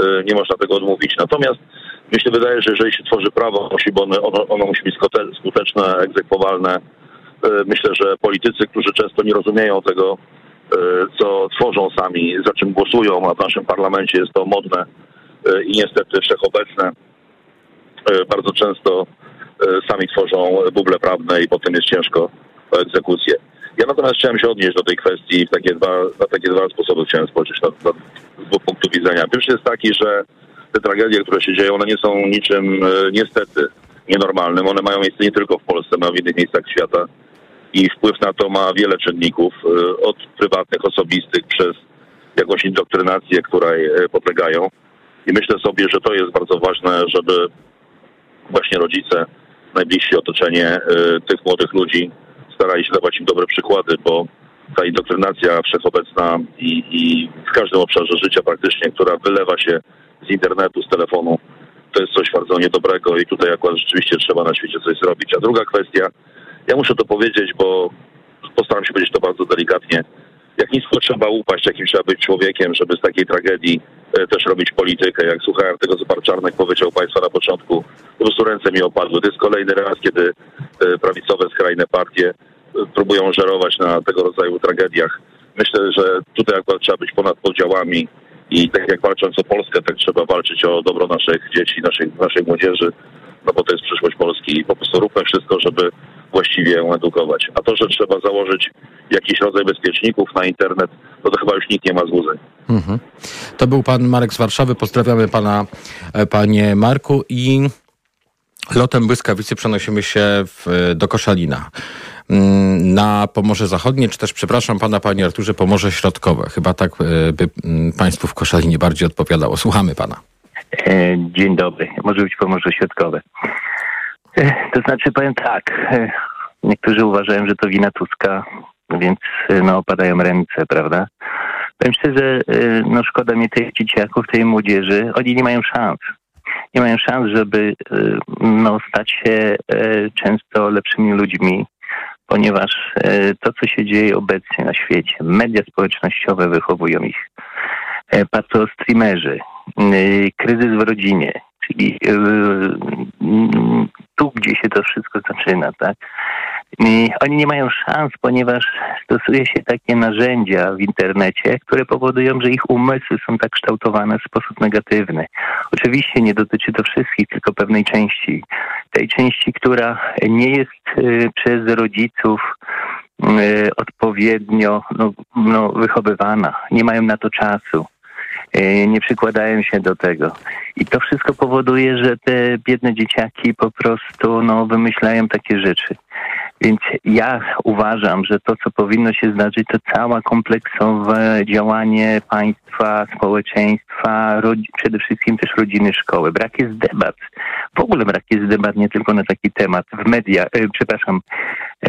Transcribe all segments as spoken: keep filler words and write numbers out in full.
nie można tego odmówić. Natomiast mi się wydaje, że jeżeli się tworzy prawo, ono, ono, ono musi być skuteczne, egzekwowalne. Myślę, że politycy, którzy często nie rozumieją tego, co tworzą sami, za czym głosują, a w naszym parlamencie jest to modne i niestety wszechobecne, bardzo często sami tworzą buble prawne i potem jest ciężko o egzekucję. Ja natomiast chciałem się odnieść do tej kwestii w takie dwa, na takie dwa sposoby chciałem spojrzeć na, na, z dwóch punktów widzenia. Pierwszy jest taki, że te tragedie, które się dzieją, one nie są niczym niestety nienormalnym. One mają miejsce nie tylko w Polsce, mają w innych miejscach świata i wpływ na to ma wiele czynników, od prywatnych, osobistych, przez jakąś indoktrynację, której podlegają. I myślę sobie, że to jest bardzo ważne, żeby właśnie rodzice, najbliższe otoczenie tych młodych ludzi starali się dawać im dobre przykłady, bo ta indoktrynacja wszechobecna i, i w każdym obszarze życia praktycznie, która wylewa się z internetu, z telefonu, to jest coś bardzo niedobrego i tutaj akurat rzeczywiście trzeba na świecie coś zrobić. A druga kwestia, ja muszę to powiedzieć, bo postaram się powiedzieć to bardzo delikatnie. Jak nisko trzeba upaść, jakim trzeba być człowiekiem, żeby z takiej tragedii e, też robić politykę. Jak słuchałem tego, co pan Czarnek powiedział państwa na początku, po prostu ręce mi opadły. To jest kolejny raz, kiedy e, prawicowe, skrajne partie e, próbują żerować na tego rodzaju tragediach. Myślę, że tutaj akurat trzeba być ponad podziałami i tak jak walcząc o Polskę, tak trzeba walczyć o dobro naszych dzieci, naszej, naszej młodzieży, no bo to jest przyszłość Polski i po prostu róbmy wszystko, żeby właściwie ją edukować. A to, że trzeba założyć jakiś rodzaj bezpieczników na internet, no to chyba już nikt nie ma złudzeń. Mhm. To był pan Marek z Warszawy. Pozdrawiamy pana, panie Marku, i lotem błyskawicy przenosimy się w, do Koszalina na Pomorze Zachodnie, czy też, przepraszam pana, panie Arturze, Pomorze Środkowe. Chyba tak by państwu w Koszalinie bardziej odpowiadało. Słuchamy pana. Dzień dobry. Może być Pomorze Środkowe. To znaczy, powiem tak, niektórzy uważają, że to wina Tuska, więc no opadają ręce, prawda? Powiem szczerze, no szkoda mi tych dzieciaków, tej młodzieży, oni nie mają szans. Nie mają szans, żeby no stać się często lepszymi ludźmi, ponieważ to, co się dzieje obecnie na świecie, media społecznościowe wychowują ich, patostreamerzy, kryzys w rodzinie, czyli tu, gdzie się to wszystko zaczyna, tak? I oni nie mają szans, ponieważ stosuje się takie narzędzia w internecie, które powodują, że ich umysły są tak kształtowane w sposób negatywny. Oczywiście nie dotyczy to wszystkich, tylko pewnej części. Tej części, która nie jest y, przez rodziców y, odpowiednio no, no, wychowywana. Nie mają na to czasu. Nie przykładają się do tego. I to wszystko powoduje, że te biedne dzieciaki po prostu no, wymyślają takie rzeczy. Więc ja uważam, że to, co powinno się zdarzyć, to całe kompleksowe działanie państwa, społeczeństwa, rodzi- przede wszystkim też rodziny, szkoły. Brak jest debat. W ogóle brak jest debat nie tylko na taki temat w mediach, e, przepraszam, e,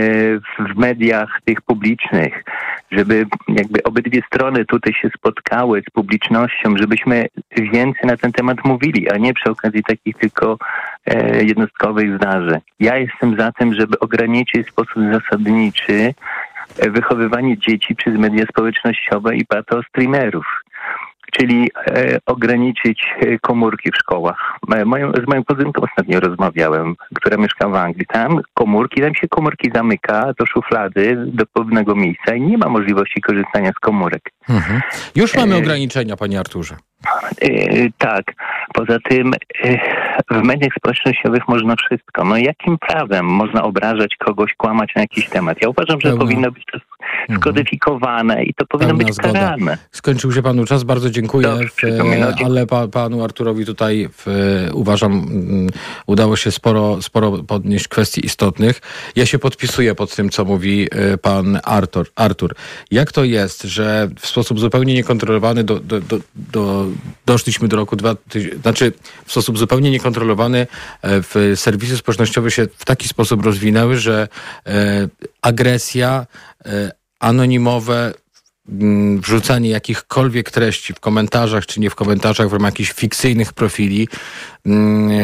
w mediach tych publicznych, żeby jakby obydwie strony tutaj się spotkały z publicznością, żebyśmy więcej na ten temat mówili, a nie przy okazji takich tylko e, jednostkowych zdarzeń. Ja jestem za tym, żeby ograniczyć w sposób zasadniczy wychowywanie dzieci przez media społecznościowe i patostreamerów. Czyli e, ograniczyć komórki w szkołach. Moją, z moją kuzynką ostatnio rozmawiałem, która mieszka w Anglii. Tam komórki, tam się komórki zamyka do szuflady, do pewnego miejsca i nie ma możliwości korzystania z komórek. Mhm. Już mamy e... ograniczenia, panie Arturze. E, tak. Poza tym e, w mediach społecznościowych można wszystko. No jakim prawem można obrażać kogoś, kłamać na jakiś temat? Ja uważam, że Pełna. powinno być to skodyfikowane i to powinno Pełna być karane. Skończył się panu czas, bardzo dziękuję, Dobrze, w, ale pa, panu Arturowi tutaj w, uważam udało się sporo, sporo podnieść kwestii istotnych. Ja się podpisuję pod tym, co mówi pan Artur. Artur, jak to jest, że w sposób zupełnie niekontrolowany do, do, do, do, doszliśmy do roku dwa tysiące, znaczy w sposób zupełnie niekontrolowany w serwisy społecznościowe się w taki sposób rozwinęły, że e, agresja, e, anonimowe wrzucanie jakichkolwiek treści w komentarzach, czy nie w komentarzach, w ramach jakichś fikcyjnych profili,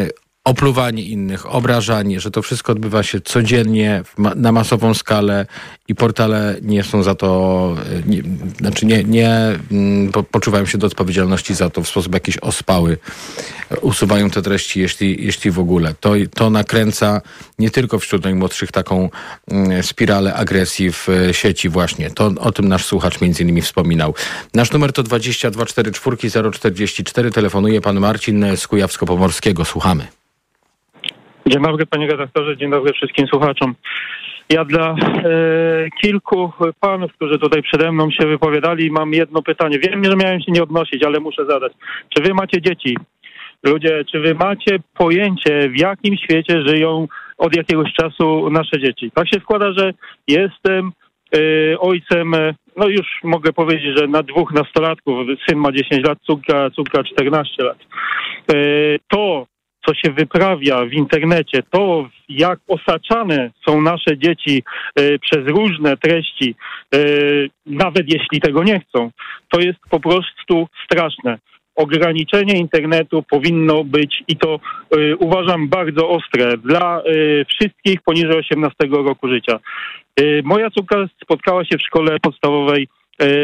opluwanie innych, obrażanie, że to wszystko odbywa się codziennie ma, na masową skalę i portale nie są za to, nie, znaczy nie, nie po, poczuwają się do odpowiedzialności za to w sposób jakiś ospały. Usuwają te treści, jeśli, jeśli w ogóle. To, to nakręca nie tylko wśród najmłodszych taką mm, spiralę agresji w sieci właśnie. To o tym nasz słuchacz między innymi wspominał. Nasz numer to dwadzieścia dwa czterdzieści cztery zero czterdzieści cztery. Telefonuje pan Marcin z Kujawsko-Pomorskiego. Słuchamy. Dzień dobry panie redaktorze, dzień dobry wszystkim słuchaczom. Ja dla e, kilku panów, którzy tutaj przede mną się wypowiadali, mam jedno pytanie. Wiem, że miałem się nie odnosić, ale muszę zadać. Czy wy macie dzieci? Ludzie, czy wy macie pojęcie, w jakim świecie żyją od jakiegoś czasu nasze dzieci? Tak się składa, że jestem e, ojcem, no już mogę powiedzieć, że na dwóch nastolatków. Syn ma dziesięć lat, córka, córka czternaście lat. E, to co się wyprawia w internecie, to jak osaczane są nasze dzieci y, przez różne treści, y, nawet jeśli tego nie chcą, to jest po prostu straszne. Ograniczenie internetu powinno być, i to y, uważam bardzo ostre, dla y, wszystkich poniżej osiemnastego roku życia. Y, moja córka spotkała się w szkole podstawowej y,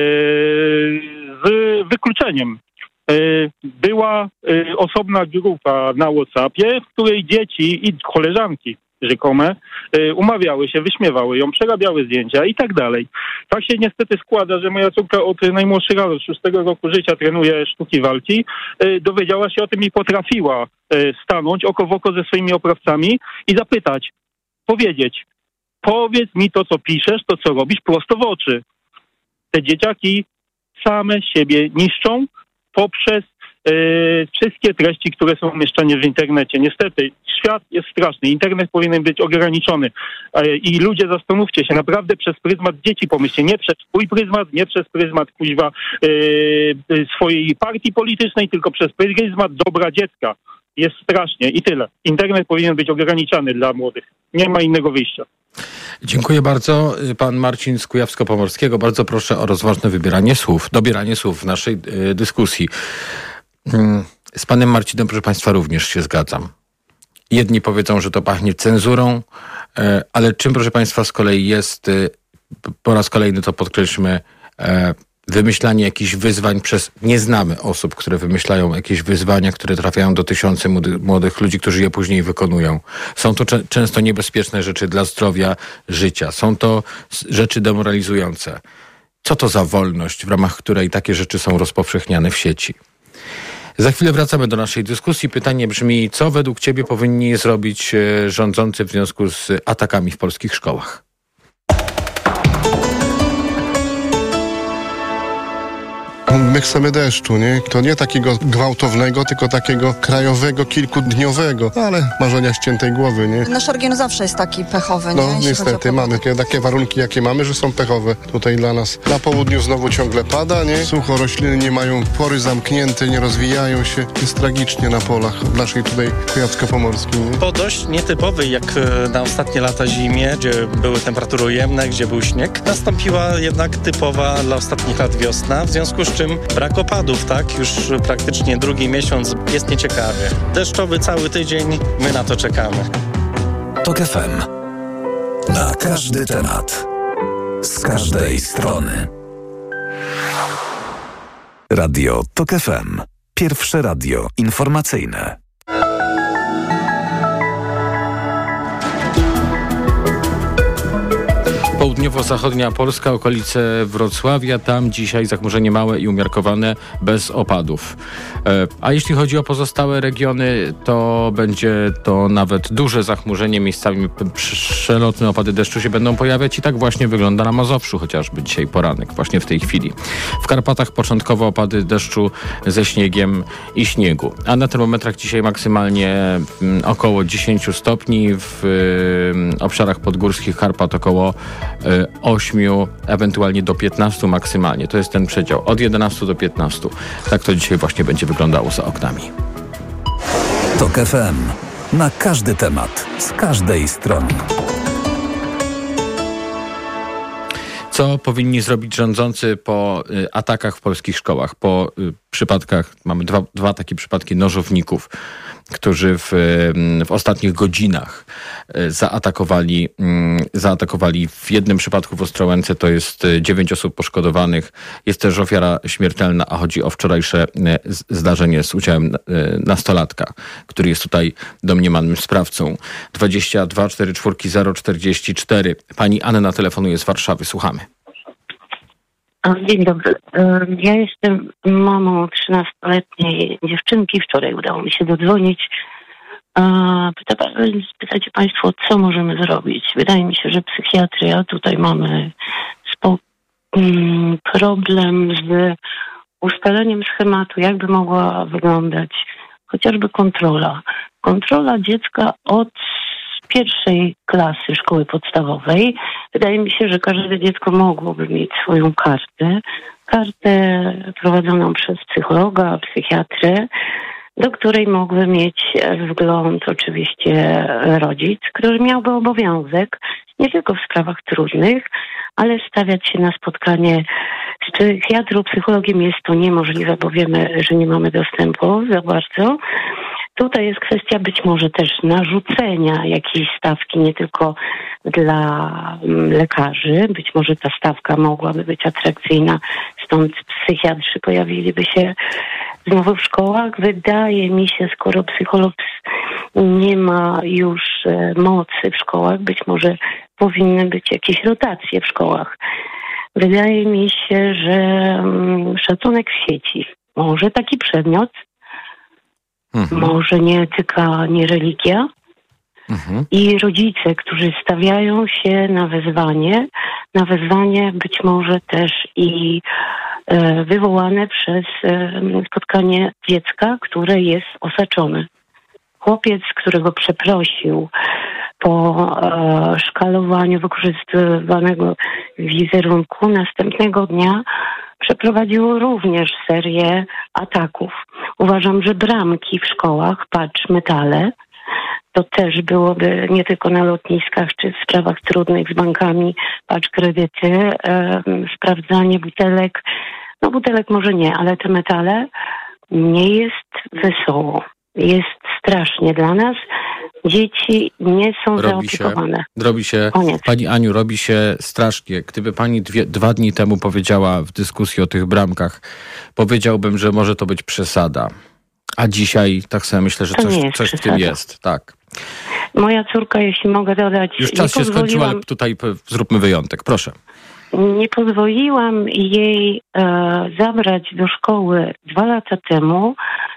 z wykluczeniem. Była osobna grupa na WhatsAppie, w której dzieci i koleżanki rzekome umawiały się, wyśmiewały ją, przerabiały zdjęcia i tak dalej. Tak się niestety składa, że moja córka od najmłodszego, od szóstego roku życia trenuje sztuki walki. Dowiedziała się o tym i potrafiła stanąć oko w oko ze swoimi oprawcami i zapytać, powiedzieć, powiedz mi to, co piszesz, to, co robisz, prosto w oczy. Te dzieciaki same siebie niszczą poprzez e, wszystkie treści, które są umieszczane w internecie. Niestety, świat jest straszny. Internet powinien być ograniczony. E, I ludzie, zastanówcie się, naprawdę przez pryzmat dzieci pomyślcie. Nie przez swój pryzmat, nie przez pryzmat kuźwa e, swojej partii politycznej, tylko przez pryzmat dobra dziecka. Jest strasznie i tyle. Internet powinien być ograniczany dla młodych. Nie ma innego wyjścia. Dziękuję bardzo. Pan Marcin z Kujawsko-Pomorskiego. Bardzo proszę o rozważne wybieranie słów, dobieranie słów w naszej y, dyskusji. Z panem Marcinem, proszę państwa, również się zgadzam. Jedni powiedzą, że to pachnie cenzurą, y, ale czym, proszę państwa, z kolei jest, y, po raz kolejny to podkreślmy, y, wymyślanie jakichś wyzwań przez... Nie znamy osób, które wymyślają jakieś wyzwania, które trafiają do tysiący młody, młodych ludzi, którzy je później wykonują. Są to cze- często niebezpieczne rzeczy dla zdrowia, życia. Są to rzeczy demoralizujące. Co to za wolność, w ramach której takie rzeczy są rozpowszechniane w sieci? Za chwilę wracamy do naszej dyskusji. Pytanie brzmi, co według ciebie powinni zrobić rządzący w związku z atakami w polskich szkołach? My chcemy deszczu, nie? To nie takiego gwałtownego, tylko takiego krajowego, kilkudniowego, ale marzenia ściętej głowy, nie? Nasz region zawsze jest taki pechowy, No nie? Jeśli niestety, mamy takie, takie warunki, jakie mamy, że są pechowe tutaj dla nas. Na południu znowu ciągle pada, nie? Sucho, rośliny nie mają pory zamknięte, nie rozwijają się. Jest tragicznie na polach w naszej tutaj Kujawsko-Pomorskiej, nie? Po dość nietypowej, jak na ostatnie lata zimie, gdzie były temperatury ujemne, gdzie był śnieg, nastąpiła jednak typowa dla ostatnich lat wiosna, w związku z czym brak opadów, tak? Już praktycznie drugi miesiąc jest nieciekawie. Deszczowy cały tydzień, my na to czekamy. Tok F M. Na każdy temat. Z każdej strony. Radio Tok F M. Pierwsze radio informacyjne. Południowo-zachodnia Polska, okolice Wrocławia, tam dzisiaj zachmurzenie małe i umiarkowane, bez opadów. A jeśli chodzi o pozostałe regiony, to będzie to nawet duże zachmurzenie, miejscami przelotne opady deszczu się będą pojawiać i tak właśnie wygląda na Mazowszu, chociażby dzisiaj poranek, właśnie w tej chwili. W Karpatach początkowo opady deszczu ze śniegiem i śniegu, a na termometrach dzisiaj maksymalnie około dziesięć stopni, w obszarach podgórskich Karpat około ośmiu, ewentualnie do piętnastu maksymalnie. To jest ten przedział. Od jedenastu do piętnastu. Tak to dzisiaj właśnie będzie wyglądało za oknami. Tok F M. Na każdy temat. Z każdej strony. Co powinni zrobić rządzący po y, atakach w polskich szkołach? Po y, przypadkach, mamy dwa, dwa takie przypadki nożowników. którzy w, w ostatnich godzinach zaatakowali, zaatakowali w jednym przypadku w Ostrołęce, to jest dziewięć osób poszkodowanych. Jest też ofiara śmiertelna, a chodzi o wczorajsze zdarzenie z udziałem nastolatka, który jest tutaj domniemanym sprawcą. dwadzieścia dwa czterdzieści cztery zero czterdzieści cztery. Pani Anna telefonuje z Warszawy. Słuchamy. Dzień dobry. Ja jestem mamą trzynastoletniej dziewczynki. Wczoraj udało mi się dodzwonić. Pyta, pytacie Państwo, co możemy zrobić? Wydaje mi się, że psychiatria, tutaj mamy spo, problem z ustaleniem schematu, jakby mogła wyglądać chociażby kontrola. Kontrola dziecka od pierwszej klasy szkoły podstawowej. Wydaje mi się, że każde dziecko mogłoby mieć swoją kartę. Kartę prowadzoną przez psychologa, psychiatrę, do której mógłby mieć wgląd oczywiście rodzic, który miałby obowiązek nie tylko w sprawach trudnych, ale stawiać się na spotkanie z psychiatrą, psychologiem. Jest to niemożliwe, bo wiemy, że nie mamy dostępu za bardzo. Tutaj jest kwestia być może też narzucenia jakiejś stawki, nie tylko dla lekarzy. Być może ta stawka mogłaby być atrakcyjna, stąd psychiatrzy pojawiliby się znowu w szkołach. Wydaje mi się, skoro psycholog nie ma już mocy w szkołach, być może powinny być jakieś rotacje w szkołach. Wydaje mi się, że szacunek w sieci, może taki przedmiot, Mhm. może nie etyka, nie religia. Mhm. I rodzice, którzy stawiają się na wezwanie, na wezwanie być może też i e, wywołane przez e, spotkanie dziecka, które jest osaczone. Chłopiec, którego przeprosił po e, szkalowaniu wykorzystywanego wizerunku, następnego dnia przeprowadziło również serię ataków. Uważam, że bramki w szkołach, patrz metale, to też byłoby nie tylko na lotniskach czy w sprawach trudnych z bankami, patrz kredyty, e, sprawdzanie butelek. No butelek może nie, ale te metale, nie jest wesoło. Jest strasznie dla nas. Dzieci nie są robi zaopiekowane. Się, robi się, Koniec. Pani Aniu, robi się strasznie. Gdyby pani dwie, dwa dni temu powiedziała w dyskusji o tych bramkach, powiedziałbym, że może to być przesada. A dzisiaj tak sobie myślę, że to coś, coś w przesada. tym jest. Tak. Moja córka, jeśli mogę dodać... Już czas się skończył, ale tutaj zróbmy wyjątek. Proszę. Nie pozwoliłam jej e, zabrać do szkoły dwa lata temu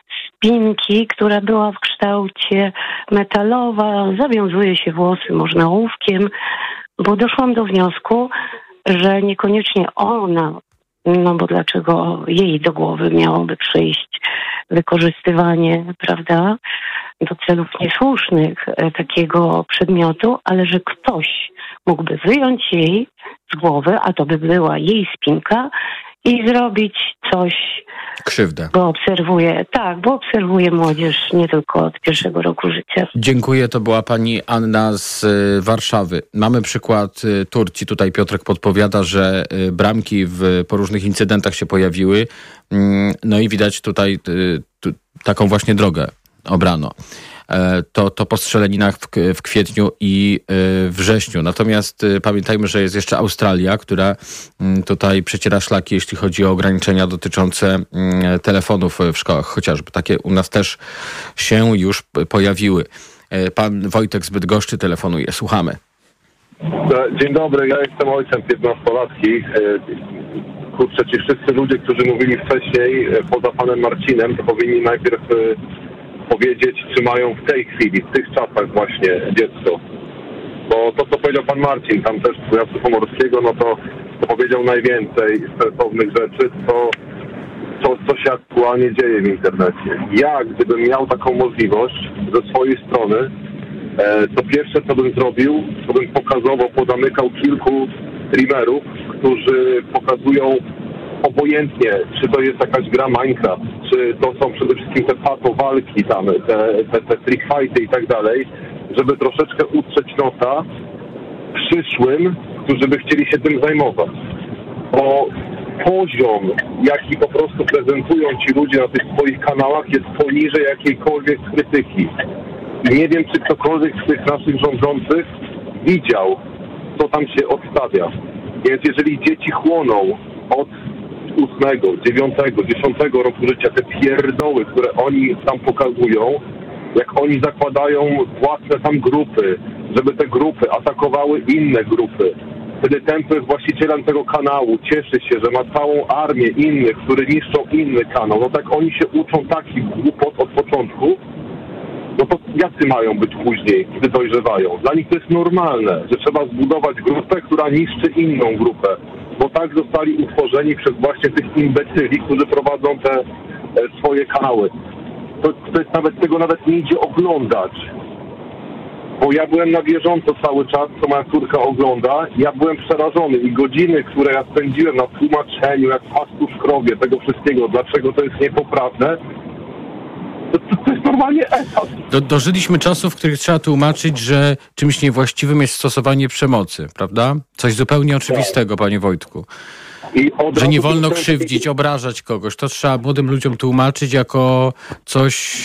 spinki, która była w kształcie metalowa, zawiązuje się włosy, można ołówkiem, bo doszłam do wniosku, że niekoniecznie ona, no bo dlaczego jej do głowy miałoby przyjść wykorzystywanie, prawda, do celów niesłusznych e, takiego przedmiotu, ale że ktoś mógłby wyjąć jej z głowy, a to by była jej spinka i zrobić coś, krzywdę. Bo obserwuję, tak, bo obserwuję młodzież nie tylko od pierwszego roku życia. Dziękuję, to była pani Anna z y, Warszawy. Mamy przykład y, Turcji, tutaj Piotrek podpowiada, że y, bramki w, po różnych incydentach się pojawiły, y, no i widać tutaj y, tu, taką właśnie drogę obrano. To, to po strzelaninach w, w kwietniu i wrześniu. Natomiast pamiętajmy, że jest jeszcze Australia, która tutaj przeciera szlaki, jeśli chodzi o ograniczenia dotyczące telefonów w szkołach. Chociażby takie u nas też się już pojawiły. Pan Wojtek z Bydgoszczy telefonuje. Słuchamy. Dzień dobry, ja jestem ojcem piętnastolatki. Kurczę, ci wszyscy ludzie, którzy mówili wcześniej, poza panem Marcinem, to powinni najpierw powiedzieć, czy mają w tej chwili, w tych czasach właśnie dziecko. Bo to, co powiedział pan Marcin, tam też z Kujawsko Pomorskiego, no to, to powiedział najwięcej sensownych rzeczy, to co, co się aktualnie dzieje w internecie. Ja, gdybym miał taką możliwość ze swojej strony, e, to pierwsze, co bym zrobił, to bym pokazowo pozamykał kilku streamerów, którzy pokazują obojętnie, czy to jest jakaś gra Minecraft, czy to są przede wszystkim te pato walki tam, te, te, te trick fighty i tak dalej, żeby troszeczkę utrzeć nosa przyszłym, którzy by chcieli się tym zajmować. Bo poziom, jaki po prostu prezentują ci ludzie na tych swoich kanałach, jest poniżej jakiejkolwiek krytyki. Nie wiem, czy ktokolwiek z tych naszych rządzących widział, co tam się odstawia. Więc jeżeli dzieci chłoną od ósmego, dziewiątego, dziesiątego roku życia te pierdoły, które oni tam pokazują, jak oni zakładają własne tam grupy, żeby te grupy atakowały inne grupy. Wtedy ten, kto jest właścicielem tego kanału, cieszy się, że ma całą armię innych, które niszczą inny kanał. No tak oni się uczą takich głupot od początku, no to jacy mają być później, gdy dojrzewają? Dla nich to jest normalne, że trzeba zbudować grupę, która niszczy inną grupę. Bo tak zostali utworzeni przez właśnie tych imbecyli, którzy prowadzą te e, swoje kanały. To, to jest nawet, tego nawet nie idzie oglądać. Bo ja byłem na bieżąco cały czas, co moja córka ogląda. Ja byłem przerażony i godziny, które ja spędziłem na tłumaczeniu, jak pastu w krowie tego wszystkiego, dlaczego to jest niepoprawne, to, to, to jest normalnie etat. Do, dożyliśmy czasów, w których trzeba tłumaczyć, że czymś niewłaściwym jest stosowanie przemocy, prawda? Coś zupełnie oczywistego, panie Wojtku. I że nie wolno krzywdzić, obrażać kogoś. To trzeba młodym ludziom tłumaczyć jako coś,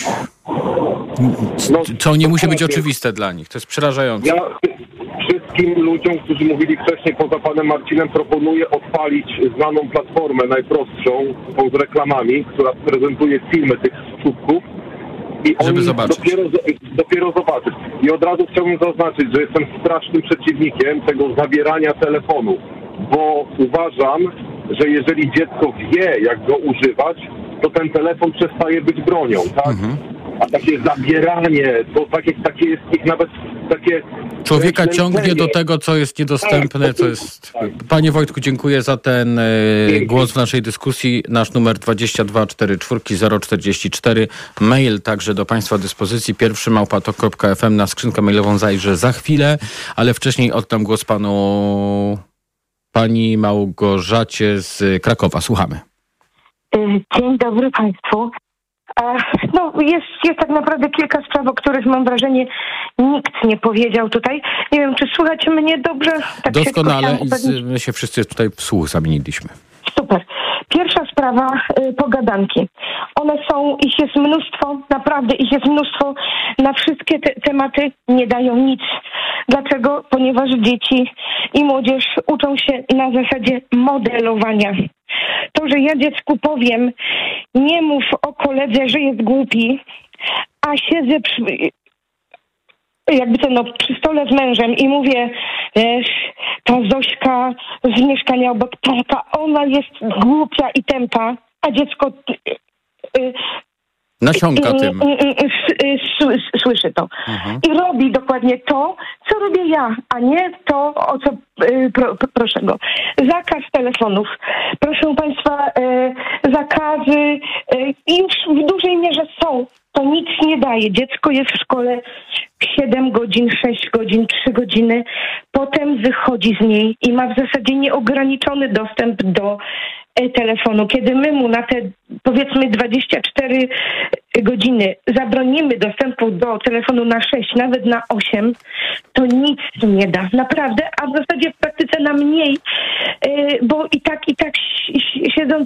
co nie musi być oczywiste dla nich. To jest przerażające. Ja wszystkim ludziom, którzy mówili wcześniej poza panem Marcinem, proponuję odpalić znaną platformę najprostszą, tą z reklamami, która prezentuje filmy tych czubków. I żeby oni zobaczyć. Dopiero, dopiero zobaczyć. I od razu chciałbym zaznaczyć, że jestem strasznym przeciwnikiem tego zabierania telefonu. Bo uważam, że jeżeli dziecko wie, jak go używać, to ten telefon przestaje być bronią, tak? Mhm. A takie zabieranie, to takie, takie jest ich nawet takie... Człowieka ciągnie do tego, co jest niedostępne, co jest... Panie Wojtku, dziękuję za ten e, głos w naszej dyskusji. Nasz numer dwadzieścia dwa czterdzieści cztery zero czterdzieści cztery. Mail także do państwa dyspozycji. Pierwszy małpa tok kropka f m. Na skrzynkę mailową zajrzę za chwilę, ale wcześniej oddam głos panu... Pani Małgorzacie z Krakowa. Słuchamy. Dzień dobry państwu. No, jest, jest tak naprawdę kilka spraw, o których mam wrażenie nikt nie powiedział tutaj. Nie wiem, czy słychać mnie dobrze? Tak doskonale i z, my się wszyscy tutaj w słuch zamieniliśmy. Super. Pierwsza sprawa, y, pogadanki. One są, ich jest mnóstwo, naprawdę ich jest mnóstwo. Na wszystkie te tematy nie dają nic. Dlaczego? Ponieważ dzieci i młodzież uczą się na zasadzie modelowania. To, że ja dziecku powiem, nie mów o koledze, że jest głupi, a siedzę przy, jakby to no, przy stole z mężem i mówię, wiesz, ta Zośka z mieszkania obok, taka, ona jest głupia i tępa, a dziecko... Y, Nasiąka tym. Słyszy to. Mhm. I robi dokładnie to, co robię ja, a nie to, o co pro, proszę go. Zakaz telefonów. Proszę państwa, zakazy już w dużej mierze są. To nic nie daje. Dziecko jest w szkole siedem godzin, sześć godzin, trzy godziny. Potem wychodzi z niej i ma w zasadzie nieograniczony dostęp do telefonu. Kiedy my mu na te powiedzmy dwadzieścia cztery godziny zabronimy dostępu do telefonu na sześć, nawet na osiem, to nic nie da. Naprawdę, a w zasadzie w praktyce na mniej, bo i tak, i tak siedząc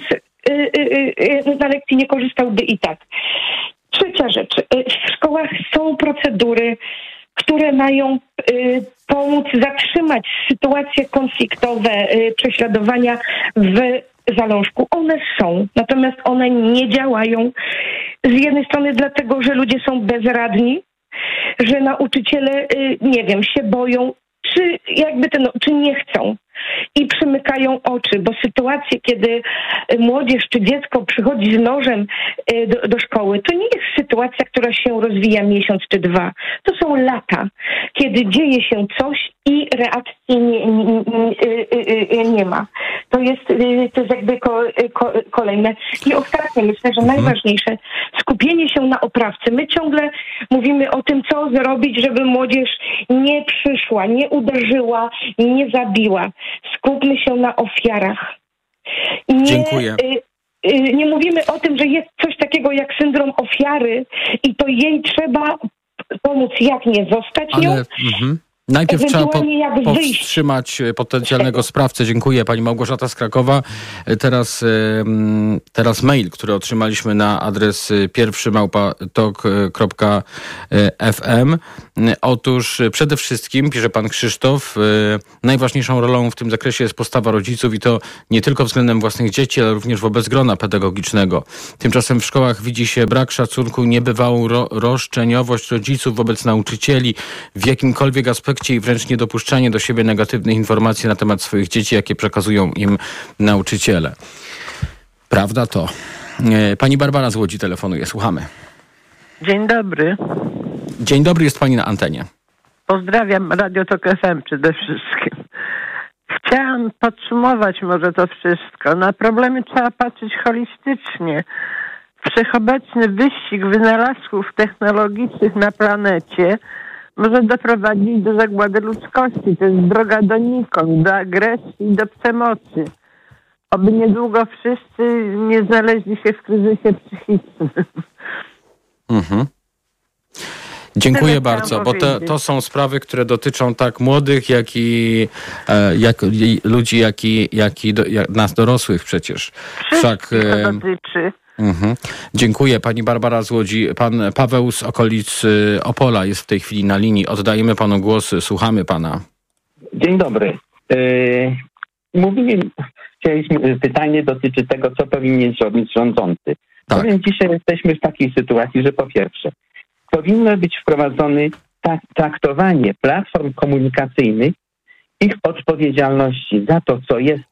na lekcji nie korzystałby i tak. Trzecia rzecz. W szkołach są procedury, które mają y, pomóc zatrzymać sytuacje konfliktowe, y, prześladowania w zalążku. One są, natomiast one nie działają. Z jednej strony dlatego, że ludzie są bezradni, że nauczyciele, y, nie wiem, się boją, czy jakby ten, czy nie chcą i przymykają oczy, bo sytuacje, kiedy młodzież czy dziecko przychodzi z nożem do, do szkoły, to nie jest sytuacja, która się rozwija miesiąc czy dwa. To są lata, kiedy dzieje się coś i reakcji nie, nie, nie ma. To jest, to jest jakby ko, ko, kolejne. I ostatnie, myślę, że najważniejsze, skupienie się na oprawcy. My ciągle mówimy o tym, co zrobić, żeby młodzież nie przyszła, nie uderzyła, nie zabiła. Skupmy się na ofiarach. Nie, Dziękuję. Y, y, nie mówimy o tym, że jest coś takiego jak syndrom ofiary i to jej trzeba pomóc, jak nie zostać nią. Ale, mm-hmm. Najpierw trzeba po, jak powstrzymać potencjalnego sprawcę. Dziękuję. Pani Małgorzata z Krakowa. Teraz, teraz mail, który otrzymaliśmy na adres pierwszy małpa tok kropka f m. Otóż przede wszystkim, pisze pan Krzysztof, najważniejszą rolą w tym zakresie jest postawa rodziców i to nie tylko względem własnych dzieci, ale również wobec grona pedagogicznego. Tymczasem w szkołach widzi się brak szacunku, niebywałą ro- roszczeniowość rodziców wobec nauczycieli w jakimkolwiek aspekcie i wręcz niedopuszczanie do siebie negatywnych informacji na temat swoich dzieci, jakie przekazują im nauczyciele. Prawda to? Pani Barbara z Łodzi telefonuje. Słuchamy. Dzień dobry. Dzień dobry, jest pani na antenie. Pozdrawiam Radio Tok F M przede wszystkim. Chciałam podsumować może to wszystko. Na problemy trzeba patrzeć holistycznie. Wszechobecny wyścig wynalazków technologicznych na planecie może doprowadzić do zagłady ludzkości. To jest droga donikąd, do agresji i do przemocy. Oby niedługo wszyscy nie znaleźli się w kryzysie psychicznym. Mhm. Dziękuję Tyle bardzo, bo to, to są sprawy, które dotyczą tak młodych, jak i, e, jak, i ludzi, jak i, jak i do, jak nas dorosłych przecież. Wszak, e, to dotyczy. Mhm. Dziękuję. Pani Barbara z Łodzi. Pan Paweł z okolic Opola jest w tej chwili na linii. Oddajemy panu głos. Słuchamy pana. Dzień dobry. Yy, mówiłem, chcieliśmy, pytanie dotyczy tego, co powinien zrobić rządzący. Tak. Powiem, dzisiaj jesteśmy w takiej sytuacji, że po pierwsze, powinno być wprowadzone tak, traktowanie platform komunikacyjnych, ich odpowiedzialności za to, co jest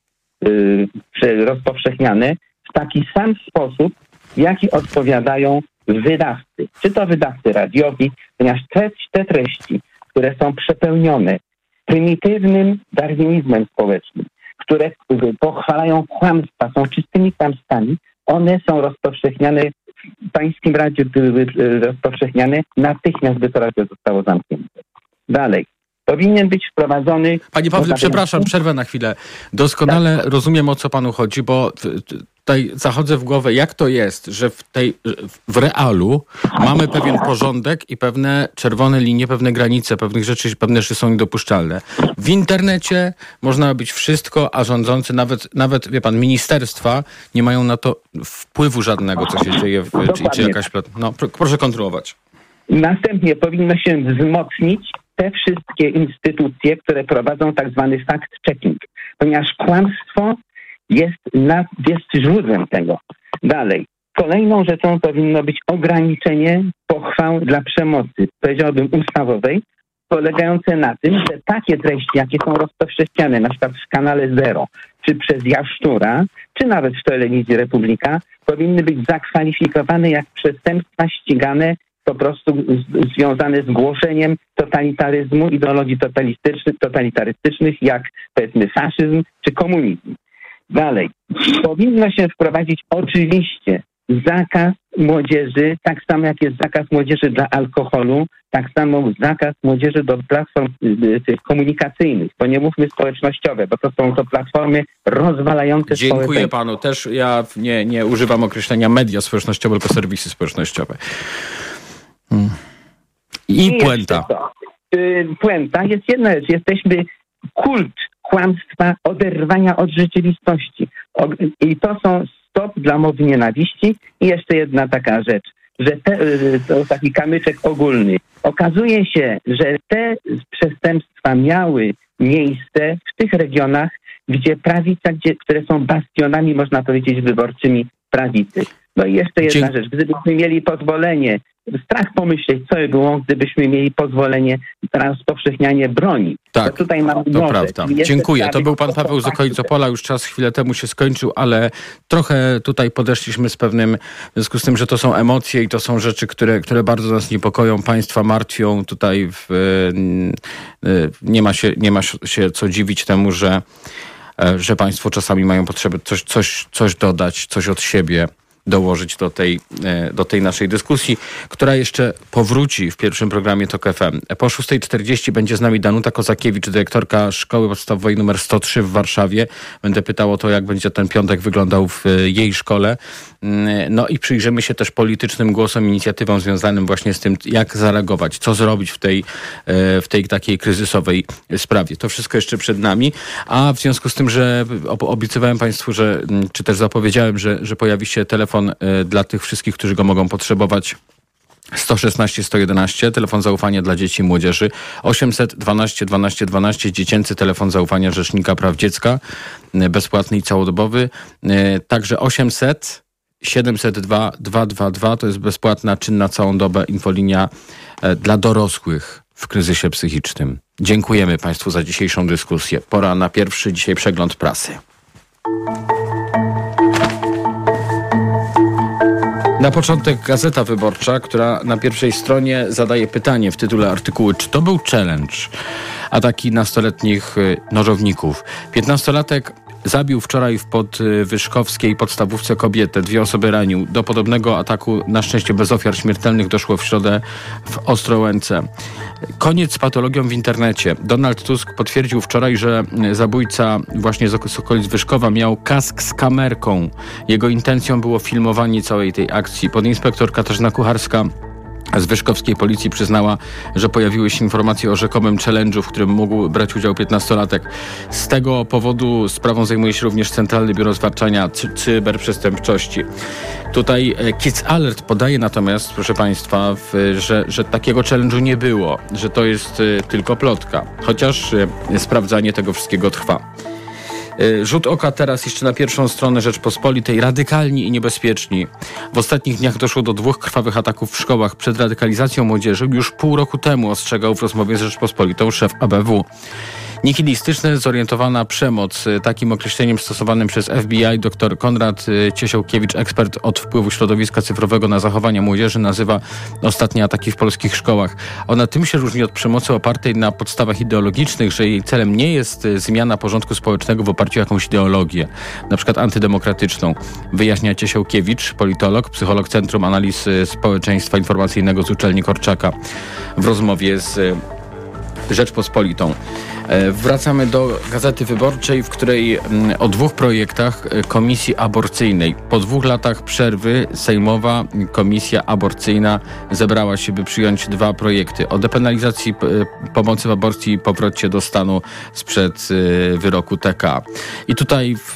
yy, rozpowszechniane, w taki sam sposób, w jaki odpowiadają wydawcy. Czy to wydawcy radiowi, ponieważ te, te treści, które są przepełnione prymitywnym darwinizmem społecznym, które pochwalają kłamstwa, są czystymi kłamstwami, one są rozpowszechniane, w pańskim radiu były rozpowszechniane, natychmiast by to radio zostało zamknięte. Dalej. Powinien być wprowadzony... Panie Pawle, przepraszam, przerwę na chwilę. Doskonale tak. rozumiem, o co panu chodzi, bo tutaj zachodzę w głowę, jak to jest, że w, tej, w realu mamy pewien porządek i pewne czerwone linie, pewne granice, pewnych rzeczy, pewne rzeczy są niedopuszczalne. W internecie można robić wszystko, a rządzący, nawet, nawet wie pan, ministerstwa nie mają na to wpływu żadnego, co się dzieje, w, czy, czy jakaś... No, proszę kontynuować. Następnie powinno się wzmocnić te wszystkie instytucje, które prowadzą tak zwany fact-checking, ponieważ kłamstwo jest, nad, jest źródłem tego. Dalej. Kolejną rzeczą powinno być ograniczenie pochwał dla przemocy, powiedziałbym ustawowej, polegające na tym, że takie treści, jakie są rozpowszechniane na przykład w kanale Zero, czy przez Jaszczura, czy nawet w telewizji Republika, powinny być zakwalifikowane jak przestępstwa ścigane po prostu z, związane z głoszeniem totalitaryzmu, ideologii totalitycznych, totalitarystycznych, jak powiedzmy faszyzm czy komunizm. Dalej. Powinno się wprowadzić oczywiście zakaz młodzieży, tak samo jak jest zakaz młodzieży dla alkoholu, tak samo zakaz młodzieży do platform tych komunikacyjnych, bo nie mówmy społecznościowe, bo to są to platformy rozwalające Dziękuję społeczeństwo. panu. Też ja nie, nie używam określenia media społecznościowe, tylko serwisy społecznościowe. Hmm. I, I puenta. Y, puenta jest jedna rzecz. Jesteśmy kult kłamstwa, oderwania od rzeczywistości. O, I to są stop dla mowy nienawiści. I jeszcze jedna taka rzecz, że te, to taki kamyczek ogólny. Okazuje się, że te przestępstwa miały miejsce w tych regionach, gdzie prawica, gdzie, które są bastionami, można powiedzieć, wyborczymi prawicy. No i jeszcze jedna Dzie- rzecz. Gdybyśmy mieli pozwolenie, strach pomyśleć, co by było, gdybyśmy mieli pozwolenie na rozpowszechnianie broni. Tak, to, tutaj mamy to prawda. Dziękuję. To był pan Paweł z okolic Opola. Już czas chwilę temu się skończył, ale trochę tutaj podeszliśmy z pewnym, w związku z tym, że to są emocje i to są rzeczy, które, które bardzo nas niepokoją, państwa martwią. Tutaj w, nie ma się, nie ma się co dziwić temu, że, że państwo czasami mają potrzebę coś, coś, coś dodać, coś od siebie. dołożyć do tej, do tej naszej dyskusji, która jeszcze powróci w pierwszym programie TOK F M. Po szósta czterdzieści będzie z nami Danuta Kozakiewicz, dyrektorka Szkoły Podstawowej numer sto trzy w Warszawie. Będę pytał o to, jak będzie ten piątek wyglądał w jej szkole. No i przyjrzymy się też politycznym głosom, inicjatywom związanym właśnie z tym, jak zareagować, co zrobić w tej, w tej takiej kryzysowej sprawie. To wszystko jeszcze przed nami, a w związku z tym, że obiecywałem Państwu, że, czy też zapowiedziałem, że, że pojawi się telefon dla tych wszystkich, którzy go mogą potrzebować, sto szesnaście sto jedenaście, telefon zaufania dla dzieci i młodzieży, osiemset dwanaście dwanaście dwanaście, dziecięcy telefon zaufania Rzecznika Praw Dziecka, bezpłatny i całodobowy, także osiemset siedemset dwa dwieście dwadzieścia dwa, to jest bezpłatna, czynna całą dobę infolinia dla dorosłych w kryzysie psychicznym. Dziękujemy Państwu za dzisiejszą dyskusję. Pora na pierwszy dzisiaj przegląd prasy. Na początek Gazeta Wyborcza, która na pierwszej stronie zadaje pytanie w tytule artykułu, czy to był challenge ataki nastoletnich nożowników. Piętnastolatek zabił wczoraj w podwyżkowskiej podstawówce kobietę. Dwie osoby ranił. Do podobnego ataku, na szczęście bez ofiar śmiertelnych, doszło w środę w Ostrołęce. Koniec z patologią w internecie. Donald Tusk potwierdził wczoraj, że zabójca właśnie z okolic Wyszkowa miał kask z kamerką. Jego intencją było filmowanie całej tej akcji. Podinspektor Katarzyna Kucharska z wyszkowskiej policji przyznała, że pojawiły się informacje o rzekomym challenge'u, w którym mógł brać udział piętnastolatek. Z tego powodu sprawą zajmuje się również Centralne Biuro Zwalczania cy- Cyberprzestępczości. Tutaj Kids Alert podaje natomiast, proszę Państwa, w, że, że takiego challenge'u nie było, że to jest y, tylko plotka, chociaż y, sprawdzanie tego wszystkiego trwa. Rzut oka teraz jeszcze na pierwszą stronę Rzeczpospolitej. Radykalni i niebezpieczni. W ostatnich dniach doszło do dwóch krwawych ataków w szkołach. Przed radykalizacją młodzieży już pół roku temu ostrzegał w rozmowie z Rzeczpospolitą szef A B W. Nihilistyczna, zorientowana przemoc. Takim określeniem stosowanym przez F B I dr Konrad Ciesiałkiewicz, ekspert od wpływu środowiska cyfrowego na zachowania młodzieży, nazywa ostatnie ataki w polskich szkołach. Ona tym się różni od przemocy opartej na podstawach ideologicznych, że jej celem nie jest zmiana porządku społecznego w oparciu o jakąś ideologię, na przykład antydemokratyczną. Wyjaśnia Ciesiałkiewicz, politolog, psycholog Centrum Analiz Społeczeństwa Informacyjnego z uczelni Korczaka w rozmowie z Rzeczpospolitą. Wracamy do Gazety Wyborczej, w której o dwóch projektach Komisji Aborcyjnej. Po dwóch latach przerwy Sejmowa Komisja Aborcyjna zebrała się, by przyjąć dwa projekty. O depenalizacji pomocy w aborcji i powrocie do stanu sprzed wyroku T K. I tutaj w,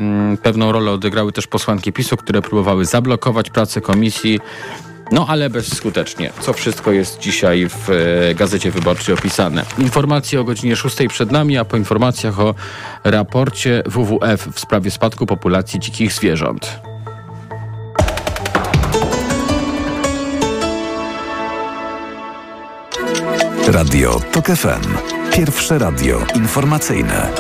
pewną rolę odegrały też posłanki PiSu, które próbowały zablokować pracę komisji. No ale bezskutecznie. Co wszystko jest dzisiaj w e, Gazecie Wyborczej opisane. Informacje o godzinie szóstej przed nami, a po informacjach o raporcie W W F w sprawie spadku populacji dzikich zwierząt. Radio TOK F M. Pierwsze radio informacyjne.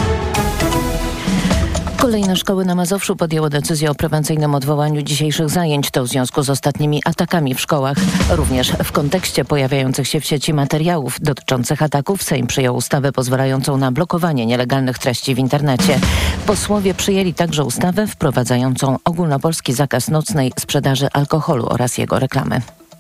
Kolejne szkoły na Mazowszu podjęły decyzję o prewencyjnym odwołaniu dzisiejszych zajęć. To w związku z ostatnimi atakami w szkołach. Również w kontekście pojawiających się w sieci materiałów dotyczących ataków Sejm przyjął ustawę pozwalającą na blokowanie nielegalnych treści w internecie. Posłowie przyjęli także ustawę wprowadzającą ogólnopolski zakaz nocnej sprzedaży alkoholu oraz jego reklamy.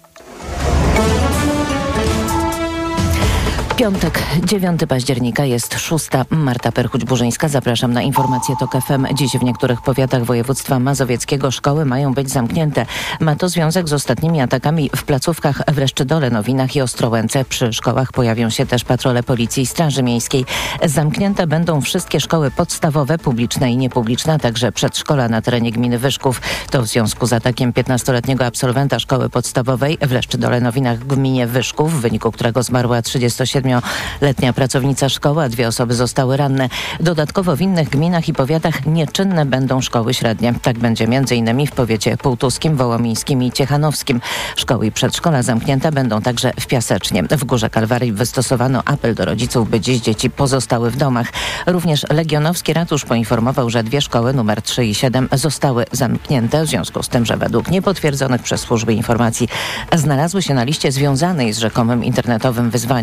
Piątek, dziewiątego października, jest szósta. Marta Perchuć-Burzyńska. Zapraszam na informacje TOK F M. Dziś w niektórych powiatach województwa mazowieckiego szkoły mają być zamknięte. Ma to związek z ostatnimi atakami w placówkach w Reszczydole, Nowinach i Ostrołęce. Przy szkołach pojawią się też patrole Policji i Straży Miejskiej. Zamknięte będą wszystkie szkoły podstawowe, publiczne i niepubliczne, a także przedszkola na terenie gminy Wyszków. To w związku z atakiem piętnastoletniego absolwenta szkoły podstawowej w Reszczydole, Nowinach w gminie Wyszków, w wyniku którego zmarła trzydziestosiedmioletnia pracownica szkoły, a dwie osoby zostały ranne. Dodatkowo w innych gminach i powiatach nieczynne będą szkoły średnie. Tak będzie między innymi w powiecie półtuskim, wołomińskim i ciechanowskim. Szkoły i przedszkola zamknięte będą także w Piasecznie. W Górze Kalwarii wystosowano apel do rodziców, by dziś dzieci pozostały w domach. Również Legionowski Ratusz poinformował, że dwie szkoły numer trzy i siedem zostały zamknięte, w związku z tym, że według niepotwierdzonych przez służby informacji znalazły się na liście związanej z rzekomym internetowym wyzwaniem, które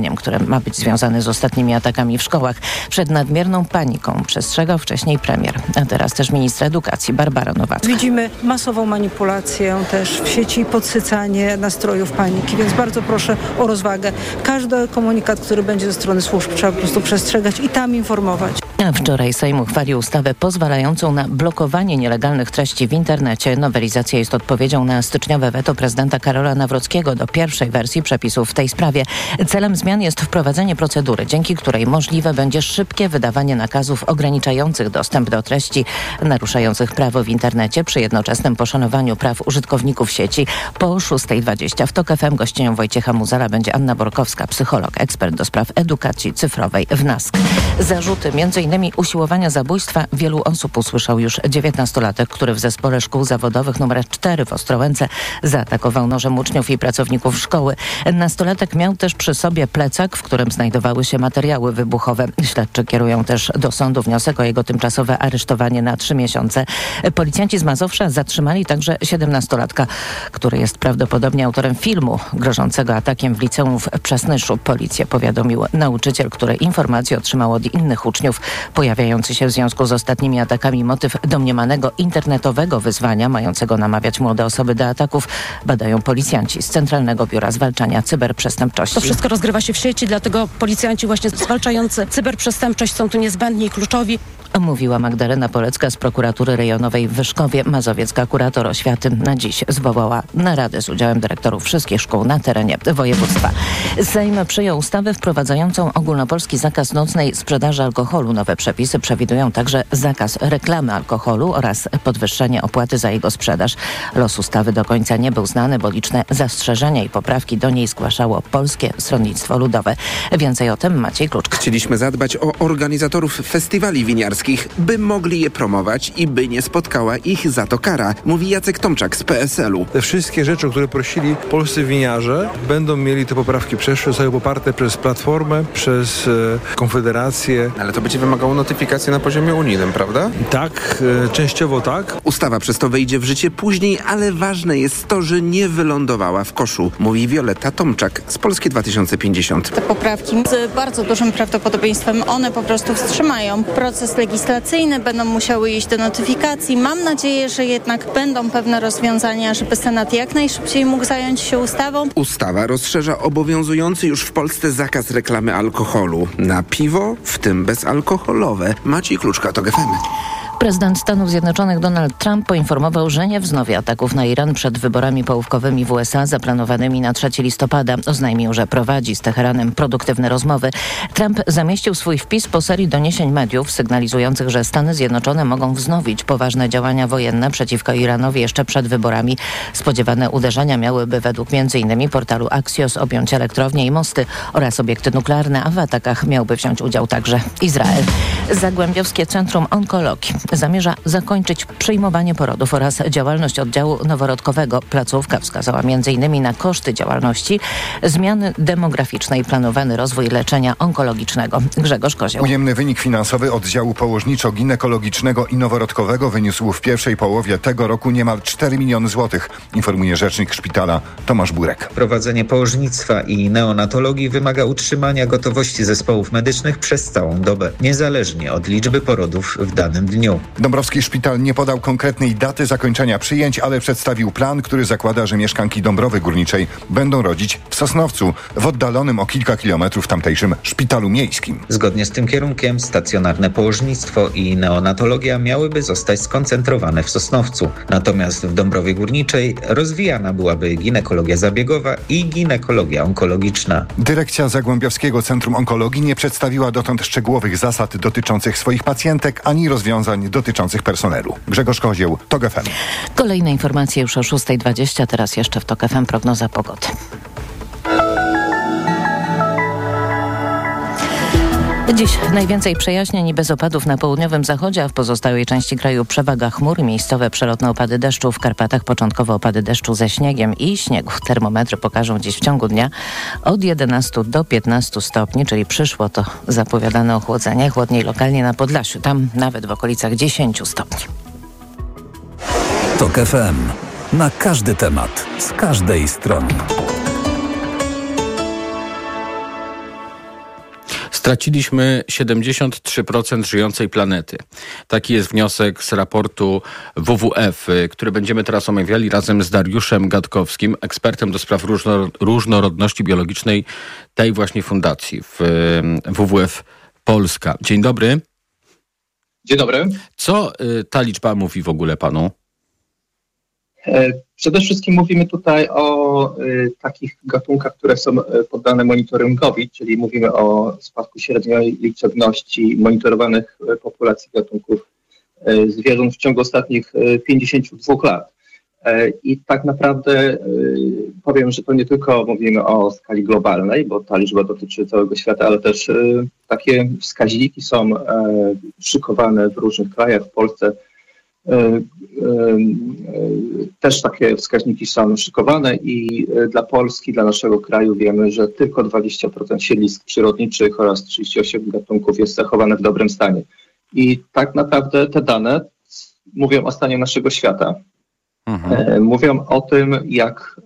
ma być związany z ostatnimi atakami w szkołach. Przed nadmierną paniką przestrzegał wcześniej premier, a teraz też minister edukacji Barbara Nowacka. Widzimy masową manipulację też w sieci, podsycanie nastrojów paniki, więc bardzo proszę o rozwagę. Każdy komunikat, który będzie ze strony służb, trzeba po prostu przestrzegać i tam informować. A wczoraj Sejm uchwalił ustawę pozwalającą na blokowanie nielegalnych treści w internecie. Nowelizacja jest odpowiedzią na styczniowe weto prezydenta Karola Nawrockiego do pierwszej wersji przepisów w tej sprawie. Celem zmian jest wprowadzenie procedury, dzięki której możliwe będzie szybkie wydawanie nakazów ograniczających dostęp do treści naruszających prawo w internecie przy jednoczesnym poszanowaniu praw użytkowników sieci. Po szóstej dwadzieścia w TOK F M gościnią Wojciecha Muzala będzie Anna Borkowska, psycholog, ekspert do spraw edukacji cyfrowej w N A S K. Zarzuty między innymi usiłowania zabójstwa wielu osób usłyszał już dziewiętnastolatek, który w zespole szkół zawodowych numer cztery w Ostrołęce zaatakował nożem uczniów i pracowników szkoły. Nastolatek miał też przy sobie plecak, w którym znajdowały się materiały wybuchowe. Śledczy kierują też do sądu wniosek o jego tymczasowe aresztowanie na trzy miesiące. Policjanci z Mazowsza zatrzymali także siedemnastolatka, który jest prawdopodobnie autorem filmu grożącego atakiem w liceum w Przasnyszu. Policję powiadomił nauczyciel, który informacje otrzymał od innych uczniów. Pojawiający się w związku z ostatnimi atakami motyw domniemanego internetowego wyzwania mającego namawiać młode osoby do ataków badają policjanci z Centralnego Biura Zwalczania Cyberprzestępczości. To wszystko rozgrywa się w sieci, dlatego policjanci właśnie zwalczający cyberprzestępczość są tu niezbędni i kluczowi. Mówiła Magdalena Polecka z prokuratury rejonowej w Wyszkowie. Mazowiecka kurator oświaty na dziś zwołała naradę z udziałem dyrektorów wszystkich szkół na terenie województwa. Sejm przyjął ustawę wprowadzającą ogólnopolski zakaz nocnej sprzedaży alkoholu. Nowe przepisy przewidują także zakaz reklamy alkoholu oraz podwyższenie opłaty za jego sprzedaż. Los ustawy do końca nie był znany, bo liczne zastrzeżenia i poprawki do niej zgłaszało Polskie Stronnictwo Ludowe. Więcej o tym Maciej Kluczka. Chcieliśmy zadbać o organizatorów festiwali winiarskich, by mogli je promować i by nie spotkała ich za to kara, mówi Jacek Tomczak z P S L u. Te wszystkie rzeczy, o które prosili polscy winiarze, będą mieli te poprawki przeszłe, zostały poparte przez Platformę, przez e, Konfederację. Ale to będzie wymagało notyfikacji na poziomie unijnym, prawda? Tak, e, częściowo tak. Ustawa przez to wejdzie w życie później, ale ważne jest to, że nie wylądowała w koszu, mówi Wioletta Tomczak z Polskie dwa tysiące pięćdziesiąt. Te poprawki z bardzo dużym prawdopodobieństwem one po prostu wstrzymają proces legislacyjny, będą musiały iść do notyfikacji. Mam nadzieję, że jednak będą pewne rozwiązania, żeby Senat jak najszybciej mógł zająć się ustawą. Ustawa rozszerza obowiązujący już w Polsce zakaz reklamy alkoholu na piwo, w tym bezalkoholowe. Maciej Kluczka, TOK F M. Prezydent Stanów Zjednoczonych Donald Trump poinformował, że nie wznowi ataków na Iran przed wyborami połówkowymi w U S A zaplanowanymi na trzeciego listopada. Oznajmił, że prowadzi z Teheranem produktywne rozmowy. Trump zamieścił swój wpis po serii doniesień mediów sygnalizujących, że Stany Zjednoczone mogą wznowić poważne działania wojenne przeciwko Iranowi jeszcze przed wyborami. Spodziewane uderzenia miałyby według między innymi portalu Axios objąć elektrownie i mosty oraz obiekty nuklearne, a w atakach miałby wziąć udział także Izrael. Zagłębiowskie Centrum Onkologii zamierza zakończyć przyjmowanie porodów oraz działalność oddziału noworodkowego. Placówka wskazała między innymi na koszty działalności, zmiany demograficzne i planowany rozwój leczenia onkologicznego. Grzegorz Kozioł. Ujemny wynik finansowy oddziału położniczo-ginekologicznego i noworodkowego wyniósł w pierwszej połowie tego roku niemal cztery miliony złotych, informuje rzecznik szpitala Tomasz Burek. Prowadzenie położnictwa i neonatologii wymaga utrzymania gotowości zespołów medycznych przez całą dobę, niezależnie od liczby porodów w danym dniu. Dąbrowski Szpital nie podał konkretnej daty zakończenia przyjęć, ale przedstawił plan, który zakłada, że mieszkanki Dąbrowy Górniczej będą rodzić w Sosnowcu, w oddalonym o kilka kilometrów tamtejszym szpitalu miejskim. Zgodnie z tym kierunkiem stacjonarne położnictwo i neonatologia miałyby zostać skoncentrowane w Sosnowcu. Natomiast w Dąbrowie Górniczej rozwijana byłaby ginekologia zabiegowa i ginekologia onkologiczna. Dyrekcja Zagłębiowskiego Centrum Onkologii nie przedstawiła dotąd szczegółowych zasad dotyczących swoich pacjentek ani rozwiązań dotyczących personelu. Grzegorz Kozieł, TOK F M. Kolejne informacje już o szóstej dwadzieścia, teraz jeszcze w TOK F M prognoza pogody. Dziś najwięcej przejaśnień i bez opadów na południowym zachodzie, a w pozostałej części kraju przewaga chmur i miejscowe przelotne opady deszczu. W Karpatach początkowo opady deszczu ze śniegiem i śniegu. Termometry pokażą dziś w ciągu dnia od jedenastu do piętnastu stopni, czyli przyszło to zapowiadane ochłodzenie. Chłodniej lokalnie na Podlasiu, tam nawet w okolicach dziesięciu stopni. TOK F M. Na każdy temat, z każdej strony. Straciliśmy siedemdziesiąt trzy procent żyjącej planety. Taki jest wniosek z raportu W W F, który będziemy teraz omawiali razem z Dariuszem Gatkowskim, ekspertem do spraw różnorodności biologicznej tej właśnie fundacji w W W F Polska. Dzień dobry. Dzień dobry. Co ta liczba mówi w ogóle panu? Przede wszystkim mówimy tutaj o y, takich gatunkach, które są poddane monitoringowi, czyli mówimy o spadku średniej liczebności monitorowanych populacji gatunków y, zwierząt w ciągu ostatnich y, pięćdziesięciu dwóch lat. Y, I tak naprawdę y, powiem, że to nie tylko mówimy o skali globalnej, bo ta liczba dotyczy całego świata, ale też y, takie wskaźniki są y, szykowane w różnych krajach, w Polsce. Też takie wskaźniki są szykowane i dla Polski, dla naszego kraju wiemy, że tylko dwadzieścia procent siedlisk przyrodniczych oraz trzydzieści osiem gatunków jest zachowane w dobrym stanie. I tak naprawdę te dane mówią o stanie naszego świata. Mhm. Mówią o tym, jak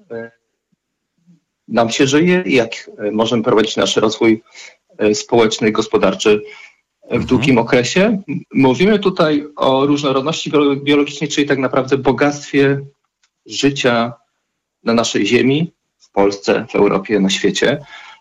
nam się żyje i jak możemy prowadzić nasz rozwój społeczny i gospodarczy w długim okresie. Mówimy tutaj o różnorodności biologicznej, czyli tak naprawdę bogactwie życia na naszej ziemi, w Polsce, w Europie, na świecie.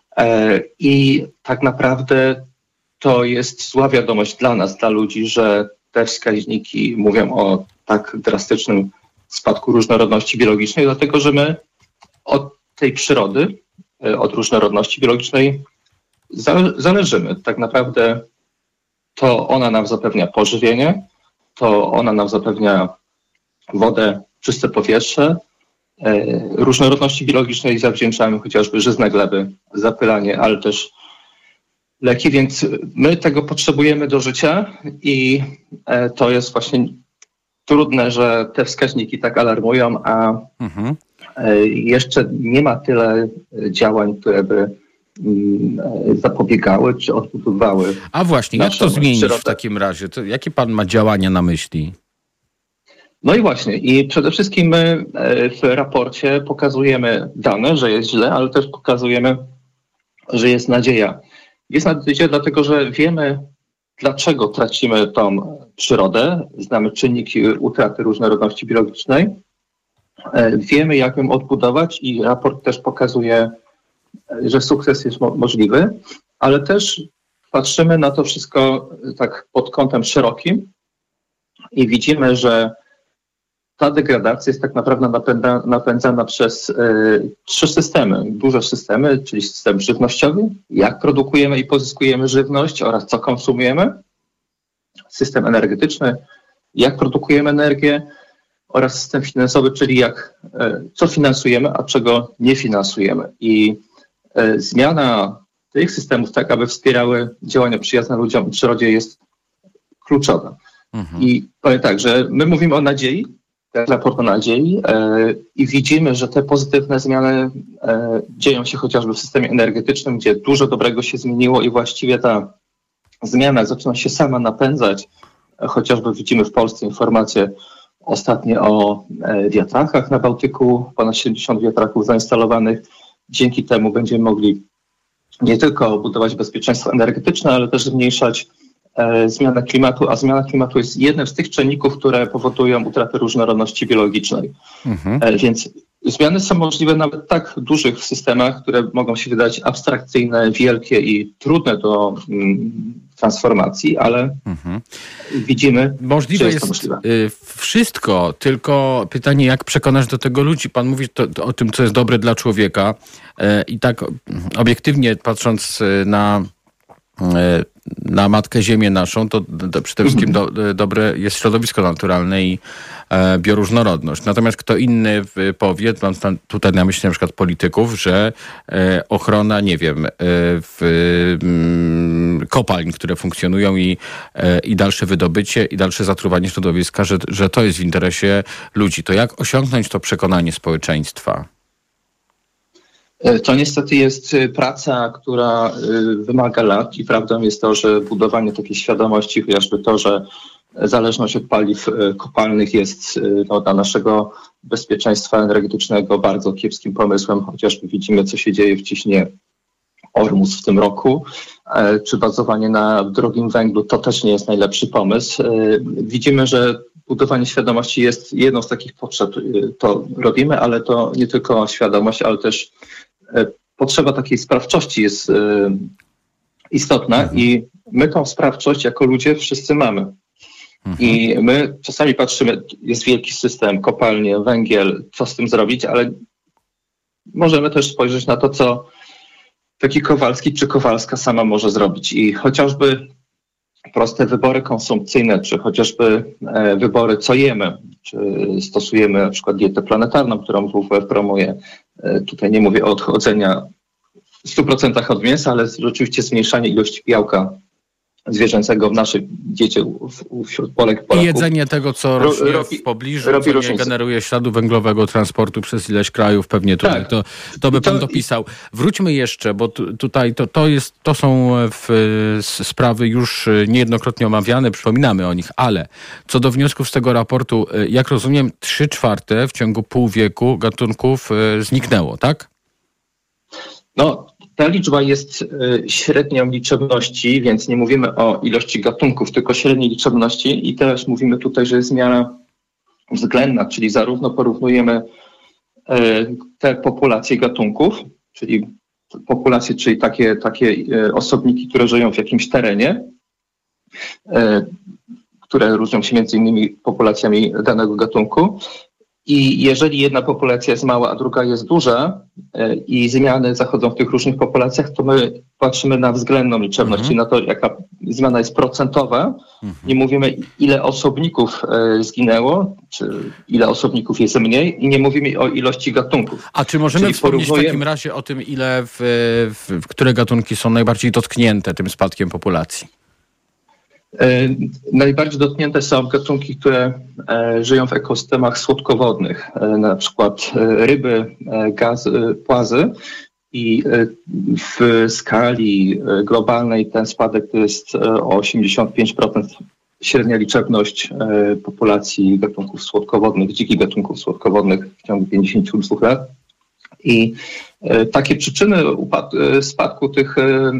I tak naprawdę to jest zła wiadomość dla nas, dla ludzi, że te wskaźniki mówią o tak drastycznym spadku różnorodności biologicznej, dlatego że my od tej przyrody, od różnorodności biologicznej zależymy. Tak naprawdę to ona nam zapewnia pożywienie, to ona nam zapewnia wodę, czyste powietrze. Różnorodności biologicznej zawdzięczamy chociażby żyzne gleby, zapylanie, ale też leki, więc my tego potrzebujemy do życia i to jest właśnie trudne, że te wskaźniki tak alarmują, a mhm. jeszcze nie ma tyle działań, które by zapobiegały czy odbudowały. A właśnie, jak to zmienić przyrodę. W takim razie? To jakie pan ma działania na myśli? No i właśnie, i przede wszystkim my w raporcie pokazujemy dane, że jest źle, ale też pokazujemy, że jest nadzieja. Jest nadzieja dlatego, że wiemy, dlaczego tracimy tą przyrodę, znamy czynniki utraty różnorodności biologicznej, wiemy, jak ją odbudować i raport też pokazuje, że sukces jest mo- możliwy, ale też patrzymy na to wszystko tak pod kątem szerokim i widzimy, że ta degradacja jest tak naprawdę napędza, napędzana przez y, trzy systemy, duże systemy, czyli system żywnościowy, jak produkujemy i pozyskujemy żywność oraz co konsumujemy, system energetyczny, jak produkujemy energię oraz system finansowy, czyli jak, y, co finansujemy, a czego nie finansujemy. I zmiana tych systemów tak, aby wspierały działania przyjazne ludziom i przyrodzie jest kluczowa. Mhm. I powiem tak, że my mówimy o nadziei, raport o nadziei e, i widzimy, że te pozytywne zmiany e, dzieją się chociażby w systemie energetycznym, gdzie dużo dobrego się zmieniło i właściwie ta zmiana zaczyna się sama napędzać. E, chociażby widzimy w Polsce informacje ostatnie o e, wiatrakach na Bałtyku, ponad siedemdziesiąt wiatraków zainstalowanych. Dzięki temu będziemy mogli nie tylko budować bezpieczeństwo energetyczne, ale też zmniejszać e, zmianę klimatu, a zmiana klimatu jest jednym z tych czynników, które powodują utratę różnorodności biologicznej. Mhm. E, więc zmiany są możliwe nawet w tak dużych systemach, które mogą się wydać abstrakcyjne, wielkie i trudne do mm, transformacji, ale mhm. widzimy, możliwe że jest, jest to możliwe. Wszystko, tylko pytanie, jak przekonasz do tego ludzi? Pan mówi to, to o tym, co jest dobre dla człowieka e, i tak obiektywnie patrząc na e, na Matkę Ziemię naszą, to, to przede wszystkim do, dobre jest środowisko naturalne i e, bioróżnorodność. Natomiast kto inny powie, mam tam tutaj na myśli na przykład polityków, że e, ochrona, nie wiem, e, w, m, kopalń, które funkcjonują i, e, i dalsze wydobycie i dalsze zatruwanie środowiska, że, że to jest w interesie ludzi. To jak osiągnąć to przekonanie społeczeństwa? To niestety jest praca, która wymaga lat i prawdą jest to, że budowanie takiej świadomości, chociażby to, że zależność od paliw kopalnych jest no, dla naszego bezpieczeństwa energetycznego bardzo kiepskim pomysłem, chociażby widzimy, co się dzieje w Ciśnie Ormus w tym roku, czy bazowanie na drogim węglu, to też nie jest najlepszy pomysł. Widzimy, że budowanie świadomości jest jedną z takich potrzeb. To robimy, ale to nie tylko świadomość, ale też potrzeba takiej sprawczości jest istotna mhm. i my tą sprawczość jako ludzie wszyscy mamy. Mhm. I my czasami patrzymy, jest wielki system, kopalnie, węgiel, co z tym zrobić, ale możemy też spojrzeć na to, co taki Kowalski czy Kowalska sama może zrobić. I chociażby proste wybory konsumpcyjne, czy chociażby e, wybory, co jemy, czy stosujemy na przykład dietę planetarną, którą W W F promuje. E, tutaj nie mówię o odchodzenia w stu procentach od mięsa, ale rzeczywiście zmniejszanie ilości białka zwierzęcego w naszej diecie wśród Polek, Polaków. I jedzenie tego, co rośnie robi, w pobliżu, co nie różnicę. Generuje śladu węglowego transportu przez ileś krajów, pewnie tutaj tak. to, to by pan dopisał. Wróćmy jeszcze, bo tu, tutaj to, to, jest, to są w, sprawy już niejednokrotnie omawiane, przypominamy o nich, ale co do wniosków z tego raportu, jak rozumiem, trzy czwarte w ciągu pół wieku gatunków zniknęło, tak? No, ta liczba jest y, średnią liczebności, więc nie mówimy o ilości gatunków, tylko średniej liczebności i też mówimy tutaj, że jest miara względna, czyli zarówno porównujemy y, te populacje gatunków, czyli populacje, czyli takie, takie y, osobniki, które żyją w jakimś terenie, y, które różnią się między innymi populacjami danego gatunku. I jeżeli jedna populacja jest mała, a druga jest duża e, i zmiany zachodzą w tych różnych populacjach, to my patrzymy na względną liczebność, mhm. czyli na to, jaka zmiana jest procentowa. Mhm. Nie mówimy, ile osobników e, zginęło, czy ile osobników jest mniej i nie mówimy o ilości gatunków. A czy możemy czyli wspomnieć porównujemy... w takim razie o tym, ile, w, w, w które gatunki są najbardziej dotknięte tym spadkiem populacji? E, najbardziej dotknięte są gatunki, które e, żyją w ekosystemach słodkowodnych, e, na przykład e, ryby, e, gazy, płazy i e, w skali e, globalnej ten spadek to jest e, o osiemdziesiąt pięć procent średnia liczebność e, populacji gatunków słodkowodnych, dzikich gatunków słodkowodnych w ciągu pięćdziesięciu dwóch lat. I e, takie przyczyny upad- spadku tych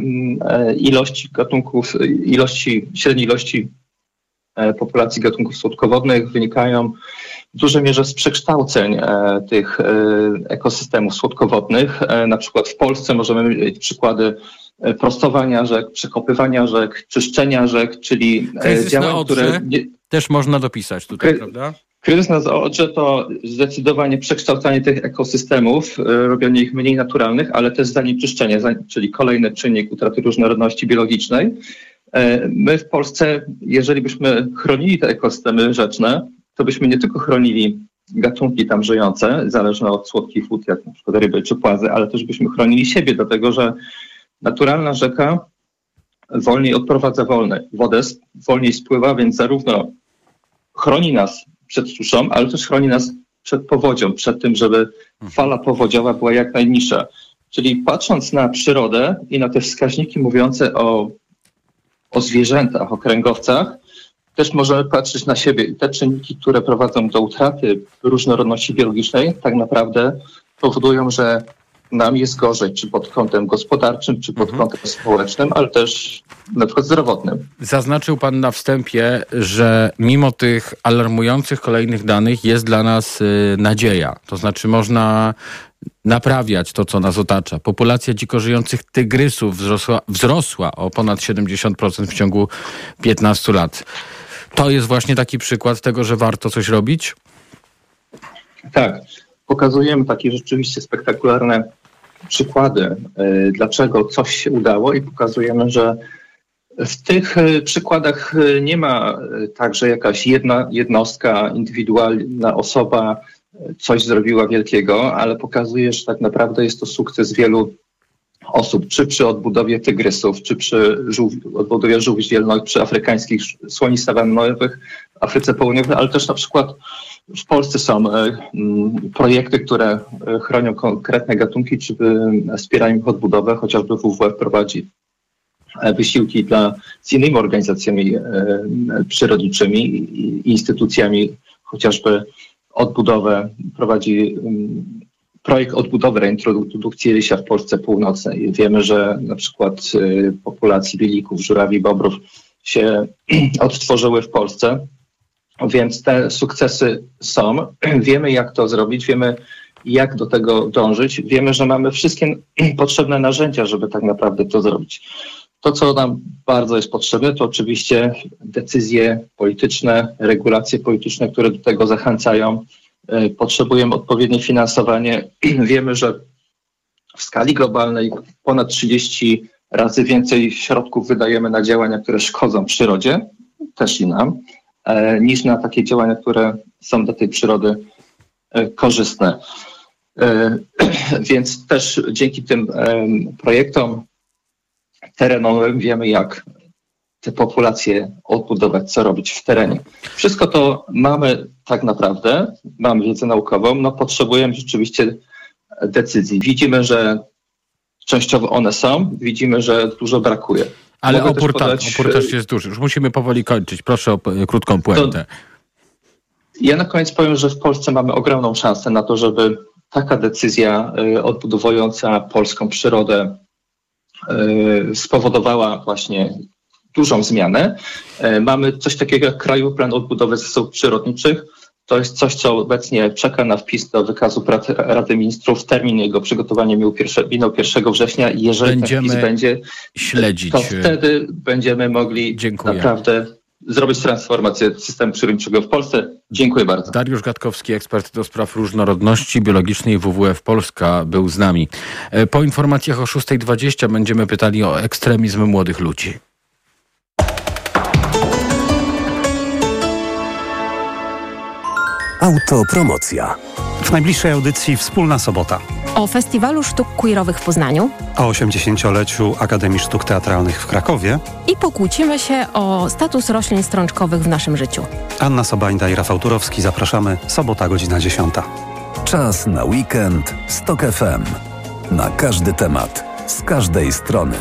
e, ilości gatunków, ilości, średniej ilości e, populacji gatunków słodkowodnych wynikają w dużej mierze z przekształceń e, tych e, ekosystemów słodkowodnych. E, na przykład w Polsce możemy mieć przykłady e, prostowania rzek, przekopywania rzek, czyszczenia rzek, czyli e, działań, które... Nie... Też można dopisać tutaj, Kry... prawda? Kryzys na Odrze to zdecydowanie przekształcanie tych ekosystemów, robienie ich mniej naturalnych, ale też zanieczyszczenie, czyli kolejny czynnik utraty różnorodności biologicznej. My w Polsce, jeżeli byśmy chronili te ekosystemy rzeczne, to byśmy nie tylko chronili gatunki tam żyjące, zależne od słodkich wód, jak na przykład ryby czy płazy, ale też byśmy chronili siebie, dlatego że naturalna rzeka wolniej odprowadza wolne, wodę, wolniej spływa, więc zarówno chroni nas przed suszą, ale też chroni nas przed powodzią, przed tym, żeby fala powodziowa była jak najniższa. Czyli patrząc na przyrodę i na te wskaźniki mówiące o, o zwierzętach, o kręgowcach, też możemy patrzeć na siebie. I te czynniki, które prowadzą do utraty różnorodności biologicznej, tak naprawdę powodują, że nam jest gorzej, czy pod kątem gospodarczym, czy pod kątem społecznym, ale też na przykład zdrowotnym. Zaznaczył pan na wstępie, że mimo tych alarmujących kolejnych danych jest dla nas y, nadzieja. To znaczy można naprawiać to, co nas otacza. Populacja dziko żyjących tygrysów wzrosła, wzrosła o ponad siedemdziesiąt procent w ciągu piętnastu lat. To jest właśnie taki przykład tego, że warto coś robić? Tak. Pokazujemy takie rzeczywiście spektakularne przykłady, dlaczego coś się udało i pokazujemy, że w tych przykładach nie ma tak, że jakaś jedna jednostka, indywidualna osoba coś zrobiła wielkiego, ale pokazuje, że tak naprawdę jest to sukces wielu osób, czy przy odbudowie tygrysów, czy przy żółw- odbudowie żółwi zielnych, przy afrykańskich słoni sawannowych w Afryce Południowej, ale też na przykład w Polsce są e, m, projekty, które e, chronią konkretne gatunki, czy e, wspierają ich odbudowę, chociażby W W F prowadzi e, wysiłki dla, z innymi organizacjami e, przyrodniczymi i instytucjami, chociażby odbudowę prowadzi m, projekt odbudowy, reintrodukcji rysia w Polsce Północnej. Wiemy, że na przykład populacji bielików, żurawi, bobrów się odtworzyły w Polsce, więc te sukcesy są. Wiemy, jak to zrobić, wiemy, jak do tego dążyć. Wiemy, że mamy wszystkie potrzebne narzędzia, żeby tak naprawdę to zrobić. To, co nam bardzo jest potrzebne, to oczywiście decyzje polityczne, regulacje polityczne, które do tego zachęcają. Potrzebujemy odpowiednie finansowanie. Wiemy, że w skali globalnej ponad trzydzieści razy więcej środków wydajemy na działania, które szkodzą przyrodzie, też i nam, niż na takie działania, które są dla tej przyrody korzystne. Więc też dzięki tym projektom terenowym wiemy, jak te populacje odbudować, co robić w terenie. Wszystko to mamy tak naprawdę, mamy wiedzę naukową, no potrzebujemy rzeczywiście decyzji. Widzimy, że częściowo one są, widzimy, że dużo brakuje. Ale Mogę opór, też podać, opór też jest duży. Już musimy powoli kończyć. Proszę o p- krótką puentę. Ja na koniec powiem, że w Polsce mamy ogromną szansę na to, żeby taka decyzja y, odbudowująca polską przyrodę y, spowodowała właśnie dużą zmianę. Y, mamy coś takiego jak Krajowy Plan Odbudowy Zasobów Przyrodniczych. To jest coś, co obecnie czeka na wpis do wykazu prac Rady Ministrów. Termin jego przygotowania minął, pierwsze, minął pierwszego września i jeżeli Będziemy ten wpis będzie śledzić. to wtedy będziemy mogli Dziękuję. naprawdę zrobić transformację systemu przyrodniczego w Polsce. Dziękuję bardzo. Dariusz Gatkowski, ekspert do spraw różnorodności biologicznej W W F Polska, był z nami. Po informacjach o szósta dwadzieścia będziemy pytali o ekstremizm młodych ludzi. Autopromocja. W najbliższej audycji Wspólna Sobota. O Festiwalu Sztuk Queerowych w Poznaniu. O osiemdziesięcioleciu Akademii Sztuk Teatralnych w Krakowie. I pokłócimy się o status roślin strączkowych w naszym życiu. Anna Sobańda i Rafał Turowski. Zapraszamy. Sobota, godzina dziesiąta. Czas na weekend z TOK F M. Na każdy temat, z każdej strony.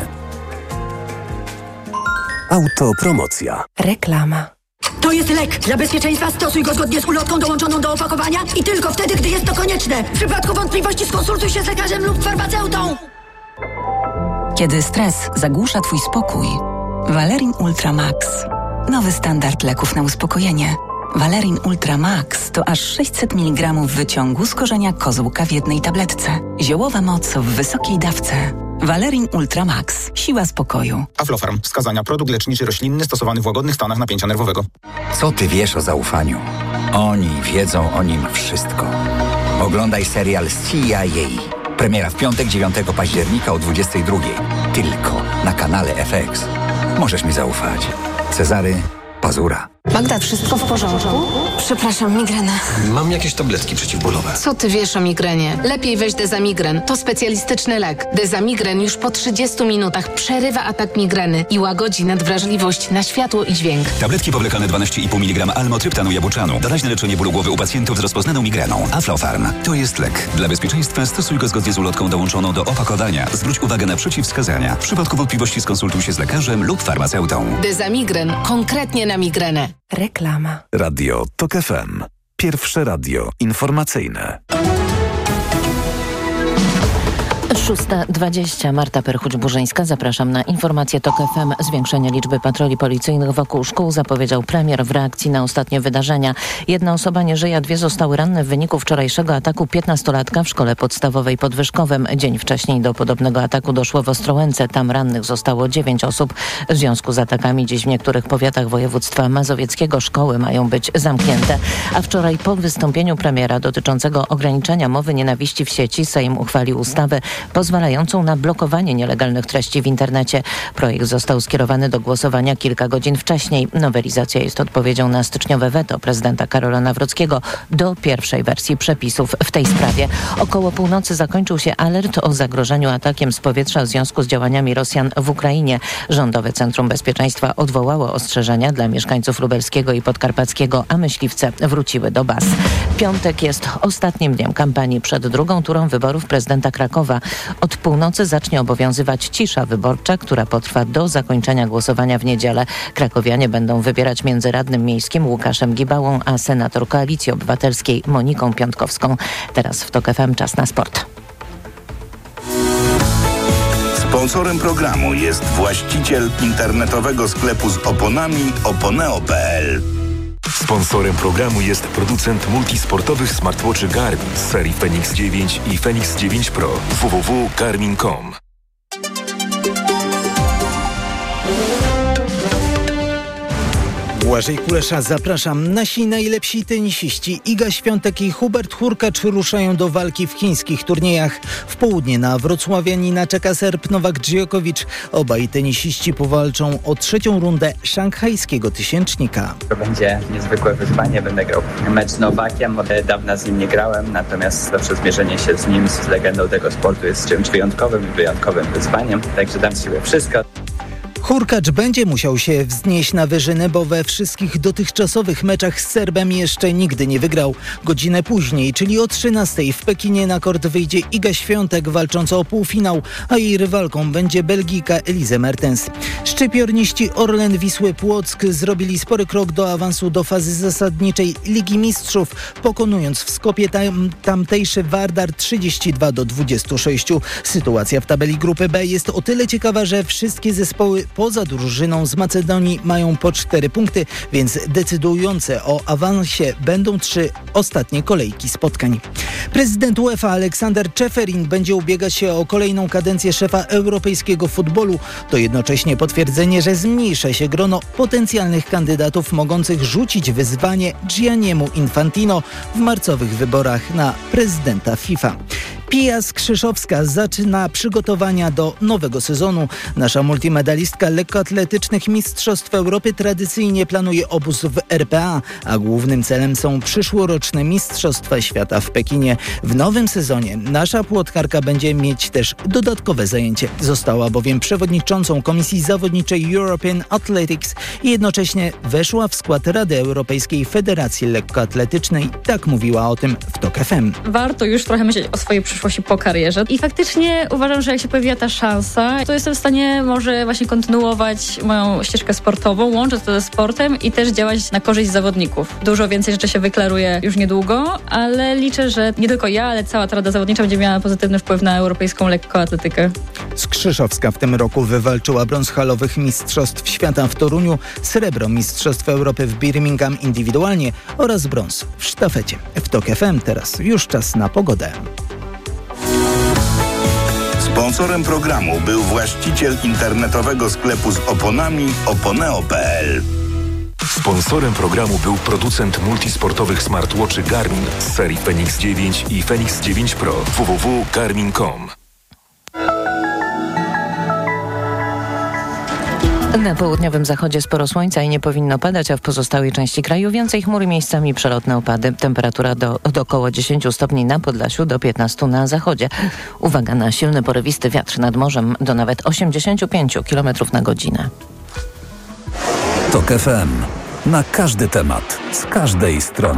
Autopromocja. Reklama. To jest lek. Dla bezpieczeństwa stosuj go zgodnie z ulotką dołączoną do opakowania i tylko wtedy, gdy jest to konieczne. W przypadku wątpliwości skonsultuj się z lekarzem lub farmaceutą. Kiedy stres zagłusza twój spokój, Valerin Ultra Max. Nowy standard leków na uspokojenie. Valerin Ultra Max to aż sześćset miligramów wyciągu z korzenia kozłka w jednej tabletce. Ziołowa moc w wysokiej dawce. Valerin Ultra Max. Siła spokoju. Aflofarm. Wskazania. Produkt leczniczy roślinny stosowany w łagodnych stanach napięcia nerwowego. Co ty wiesz o zaufaniu? Oni wiedzą o nim wszystko. Oglądaj serial C I A. Premiera w piątek, dziewiątego października o dwudziestej drugiej. Tylko na kanale F X. Możesz mi zaufać. Cezary Pazura. Magda, wszystko w porządku? Przepraszam, migrena. Mam jakieś tabletki przeciwbólowe. Co ty wiesz o migrenie? Lepiej weź Dezamigren. To specjalistyczny lek. Dezamigren już po trzydziestu minutach przerywa atak migreny i łagodzi nadwrażliwość na światło i dźwięk. Tabletki powlekane dwanaście i pół miligrama almotryptanu jabłczanu. Doraźne leczenie bólu głowy u pacjentów z rozpoznaną migreną. Aflofarm. To jest lek. Dla bezpieczeństwa stosuj go zgodnie z ulotką dołączoną do opakowania. Zwróć uwagę na przeciwwskazania. W przypadku wątpliwości skonsultuj się z lekarzem lub farmaceutą. Dezamigren. Konkretnie na migrenę. Reklama. Radio TOK F M. Pierwsze radio informacyjne. szósta dwadzieścia. Marta Perchuć-Burzyńska. Zapraszam na informację TOK F M. Zwiększenie liczby patroli policyjnych wokół szkół zapowiedział premier w reakcji na ostatnie wydarzenia. Jedna osoba nie żyje, a dwie zostały ranne w wyniku wczorajszego ataku piętnastolatka w szkole podstawowej pod Wyszkowem. Dzień wcześniej do podobnego ataku doszło w Ostrołęce. Tam rannych zostało dziewięć osób. W związku z atakami dziś w niektórych powiatach województwa mazowieckiego szkoły mają być zamknięte. A wczoraj po wystąpieniu premiera dotyczącego ograniczenia mowy nienawiści w sieci Sejm uchwalił ustawę pozwalającą na blokowanie nielegalnych treści w internecie. Projekt został skierowany do głosowania kilka godzin wcześniej. Nowelizacja jest odpowiedzią na styczniowe weto prezydenta Karola Nawrockiego do pierwszej wersji przepisów w tej sprawie. Około północy zakończył się alert o zagrożeniu atakiem z powietrza w związku z działaniami Rosjan w Ukrainie. Rządowe Centrum Bezpieczeństwa odwołało ostrzeżenia dla mieszkańców Lubelskiego i Podkarpackiego, a myśliwce wróciły do baz. Piątek jest ostatnim dniem kampanii przed drugą turą wyborów prezydenta Krakowa. Od północy zacznie obowiązywać cisza wyborcza, która potrwa do zakończenia głosowania w niedzielę. Krakowianie będą wybierać między radnym miejskim Łukaszem Gibałą a senator Koalicji Obywatelskiej Moniką Piątkowską. Teraz w TOK F M czas na sport. Sponsorem programu jest właściciel internetowego sklepu z oponami oponeo kropka p l. Sponsorem programu jest producent multisportowych smartwatchy Garmin z serii Fenix dziewięć i Fenix dziewięć Pro. w w w kropka garmin kropka com. Błażej Kulesza, zapraszam. Nasi najlepsi tenisiści Iga Świątek i Hubert Hurkacz ruszają do walki w chińskich turniejach. W południe na wrocławianina czeka Serb Nowak Djokovic. Obaj tenisiści powalczą o trzecią rundę szanghajskiego tysięcznika. To będzie niezwykłe wyzwanie. Będę grał mecz z Nowakiem. Od dawna z nim nie grałem, natomiast zawsze zmierzenie się z nim, z legendą tego sportu jest czymś wyjątkowym i wyjątkowym wyzwaniem. Także dam z siebie wszystko. Hurkacz będzie musiał się wznieść na wyżyny, bo we wszystkich dotychczasowych meczach z Serbem jeszcze nigdy nie wygrał. Godzinę później, czyli o trzynastej w Pekinie na kort wyjdzie Iga Świątek walcząca o półfinał, a jej rywalką będzie Belgijka Elise Mertens. Szczypiorniści Orlen Wisły Płock zrobili spory krok do awansu do fazy zasadniczej Ligi Mistrzów, pokonując w Skopie tam, tamtejszy Vardar trzydzieści dwa do dwudziestu sześciu. Sytuacja w tabeli grupy B jest o tyle ciekawa, że wszystkie zespoły poza drużyną z Macedonii mają po cztery punkty, więc decydujące o awansie będą trzy ostatnie kolejki spotkań. Prezydent UEFA Aleksander Czeferin będzie ubiegać się o kolejną kadencję szefa europejskiego futbolu. To jednocześnie potwierdzenie, że zmniejsza się grono potencjalnych kandydatów mogących rzucić wyzwanie Gianniemu Infantino w marcowych wyborach na prezydenta FIFA. Pia Skrzyszowska zaczyna przygotowania do nowego sezonu. Nasza multimedalistka lekkoatletycznych Mistrzostw Europy tradycyjnie planuje obóz w R P A, a głównym celem są przyszłoroczne Mistrzostwa Świata w Pekinie. W nowym sezonie nasza płotkarka będzie mieć też dodatkowe zajęcie. Została bowiem przewodniczącą Komisji Zawodniczej European Athletics i jednocześnie weszła w skład Rady Europejskiej Federacji Lekkoatletycznej. Tak mówiła o tym w TOK F M. Warto już trochę myśleć o swojej przyszłości po karierze. I faktycznie uważam, że jak się pojawiła ta szansa, to jestem w stanie może właśnie kontynuować moją ścieżkę sportową, łączyć to ze sportem i też działać na korzyść zawodników. Dużo więcej rzeczy się wyklaruje już niedługo, ale liczę, że nie tylko ja, ale cała ta Rada Zawodnicza będzie miała pozytywny wpływ na europejską lekkoatletykę. Skrzyszowska w tym roku wywalczyła brąz halowych Mistrzostw Świata w Toruniu, srebro Mistrzostw Europy w Birmingham indywidualnie oraz brąz w sztafecie. W TOK F M teraz już czas na pogodę. Sponsorem programu był właściciel internetowego sklepu z oponami oponeo kropka p l. Sponsorem programu był producent multisportowych smartwatchy Garmin z serii Fenix dziewięć i Fenix dziewięć Pro. w w w kropka garmin kropka com. Na południowym zachodzie sporo słońca i nie powinno padać, a w pozostałej części kraju więcej chmur, miejscami przelotne opady. Temperatura do, do około dziesięć stopni na Podlasiu, do piętnastu na zachodzie. Uwaga na silny porywisty wiatr nad morzem do nawet osiemdziesiąt pięć kilometrów na godzinę. TOK F M. Na każdy temat, z każdej strony.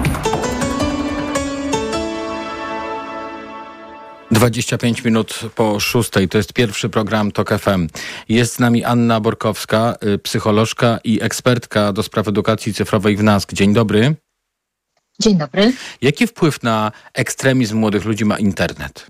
dwadzieścia pięć minut po szóstej. To jest pierwszy program TOK F M. Jest z nami Anna Borkowska, psycholożka i ekspertka do spraw edukacji cyfrowej w N A S K. Dzień dobry. Dzień dobry. Jaki wpływ na ekstremizm młodych ludzi ma internet?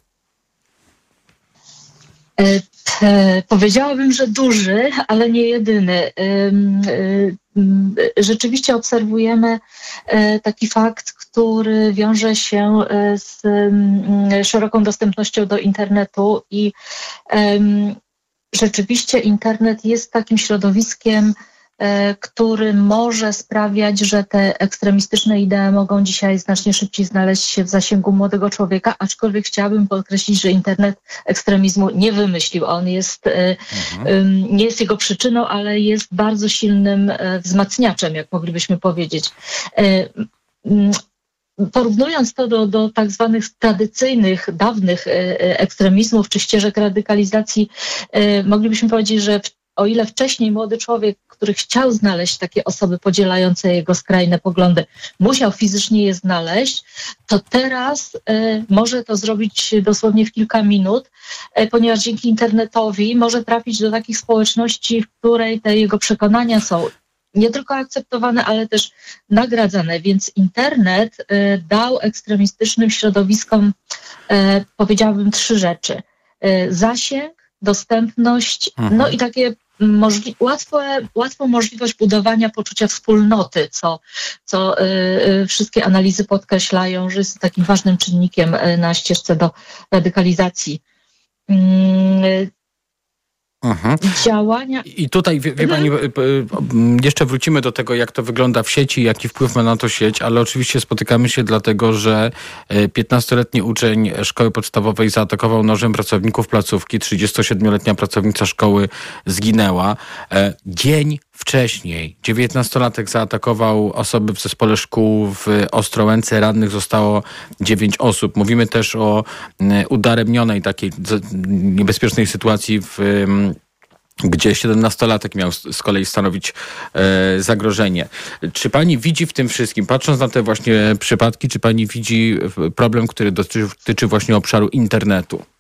E, e, powiedziałabym, że duży, ale nie jedyny. E, e, rzeczywiście obserwujemy e, taki fakt, który wiąże się z e, szeroką dostępnością do internetu i e, rzeczywiście internet jest takim środowiskiem, który może sprawiać, że te ekstremistyczne idee mogą dzisiaj znacznie szybciej znaleźć się w zasięgu młodego człowieka, aczkolwiek chciałabym podkreślić, że internet ekstremizmu nie wymyślił. On jest, mhm. nie jest jego przyczyną, ale jest bardzo silnym wzmacniaczem, jak moglibyśmy powiedzieć. Porównując to do, do tak zwanych tradycyjnych, dawnych ekstremizmów czy ścieżek radykalizacji, moglibyśmy powiedzieć, że o ile wcześniej młody człowiek, który chciał znaleźć takie osoby podzielające jego skrajne poglądy, musiał fizycznie je znaleźć, to teraz y, może to zrobić dosłownie w kilka minut ponieważ dzięki internetowi może trafić do takich społeczności, w której te jego przekonania są nie tylko akceptowane, ale też nagradzane. Więc internet dał ekstremistycznym środowiskom, powiedziałabym, trzy rzeczy. Zasięg, dostępność, mhm. no i takie możli- łatwe, łatwą możliwość budowania poczucia wspólnoty, co, co y, wszystkie analizy podkreślają, że jest takim ważnym czynnikiem y, na ścieżce do radykalizacji. Y, Mhm. Działania. I tutaj, wie, wie pani, jeszcze wrócimy do tego, jak to wygląda w sieci, jaki wpływ ma na to sieć, ale oczywiście spotykamy się dlatego, że piętnastoletni uczeń szkoły podstawowej zaatakował nożem pracowników placówki, trzydziestosiedmioletnia pracownica szkoły zginęła. Dzień wcześniej dziewiętnastolatek zaatakował osoby w zespole szkół w Ostrołęce. Rannych zostało dziewięć osób. Mówimy też o udaremnionej takiej niebezpiecznej sytuacji, w, gdzie siedemnastolatek miał z kolei stanowić e, zagrożenie. Czy pani widzi w tym wszystkim, patrząc na te właśnie przypadki, czy pani widzi problem, który dotyczy, dotyczy właśnie obszaru internetu?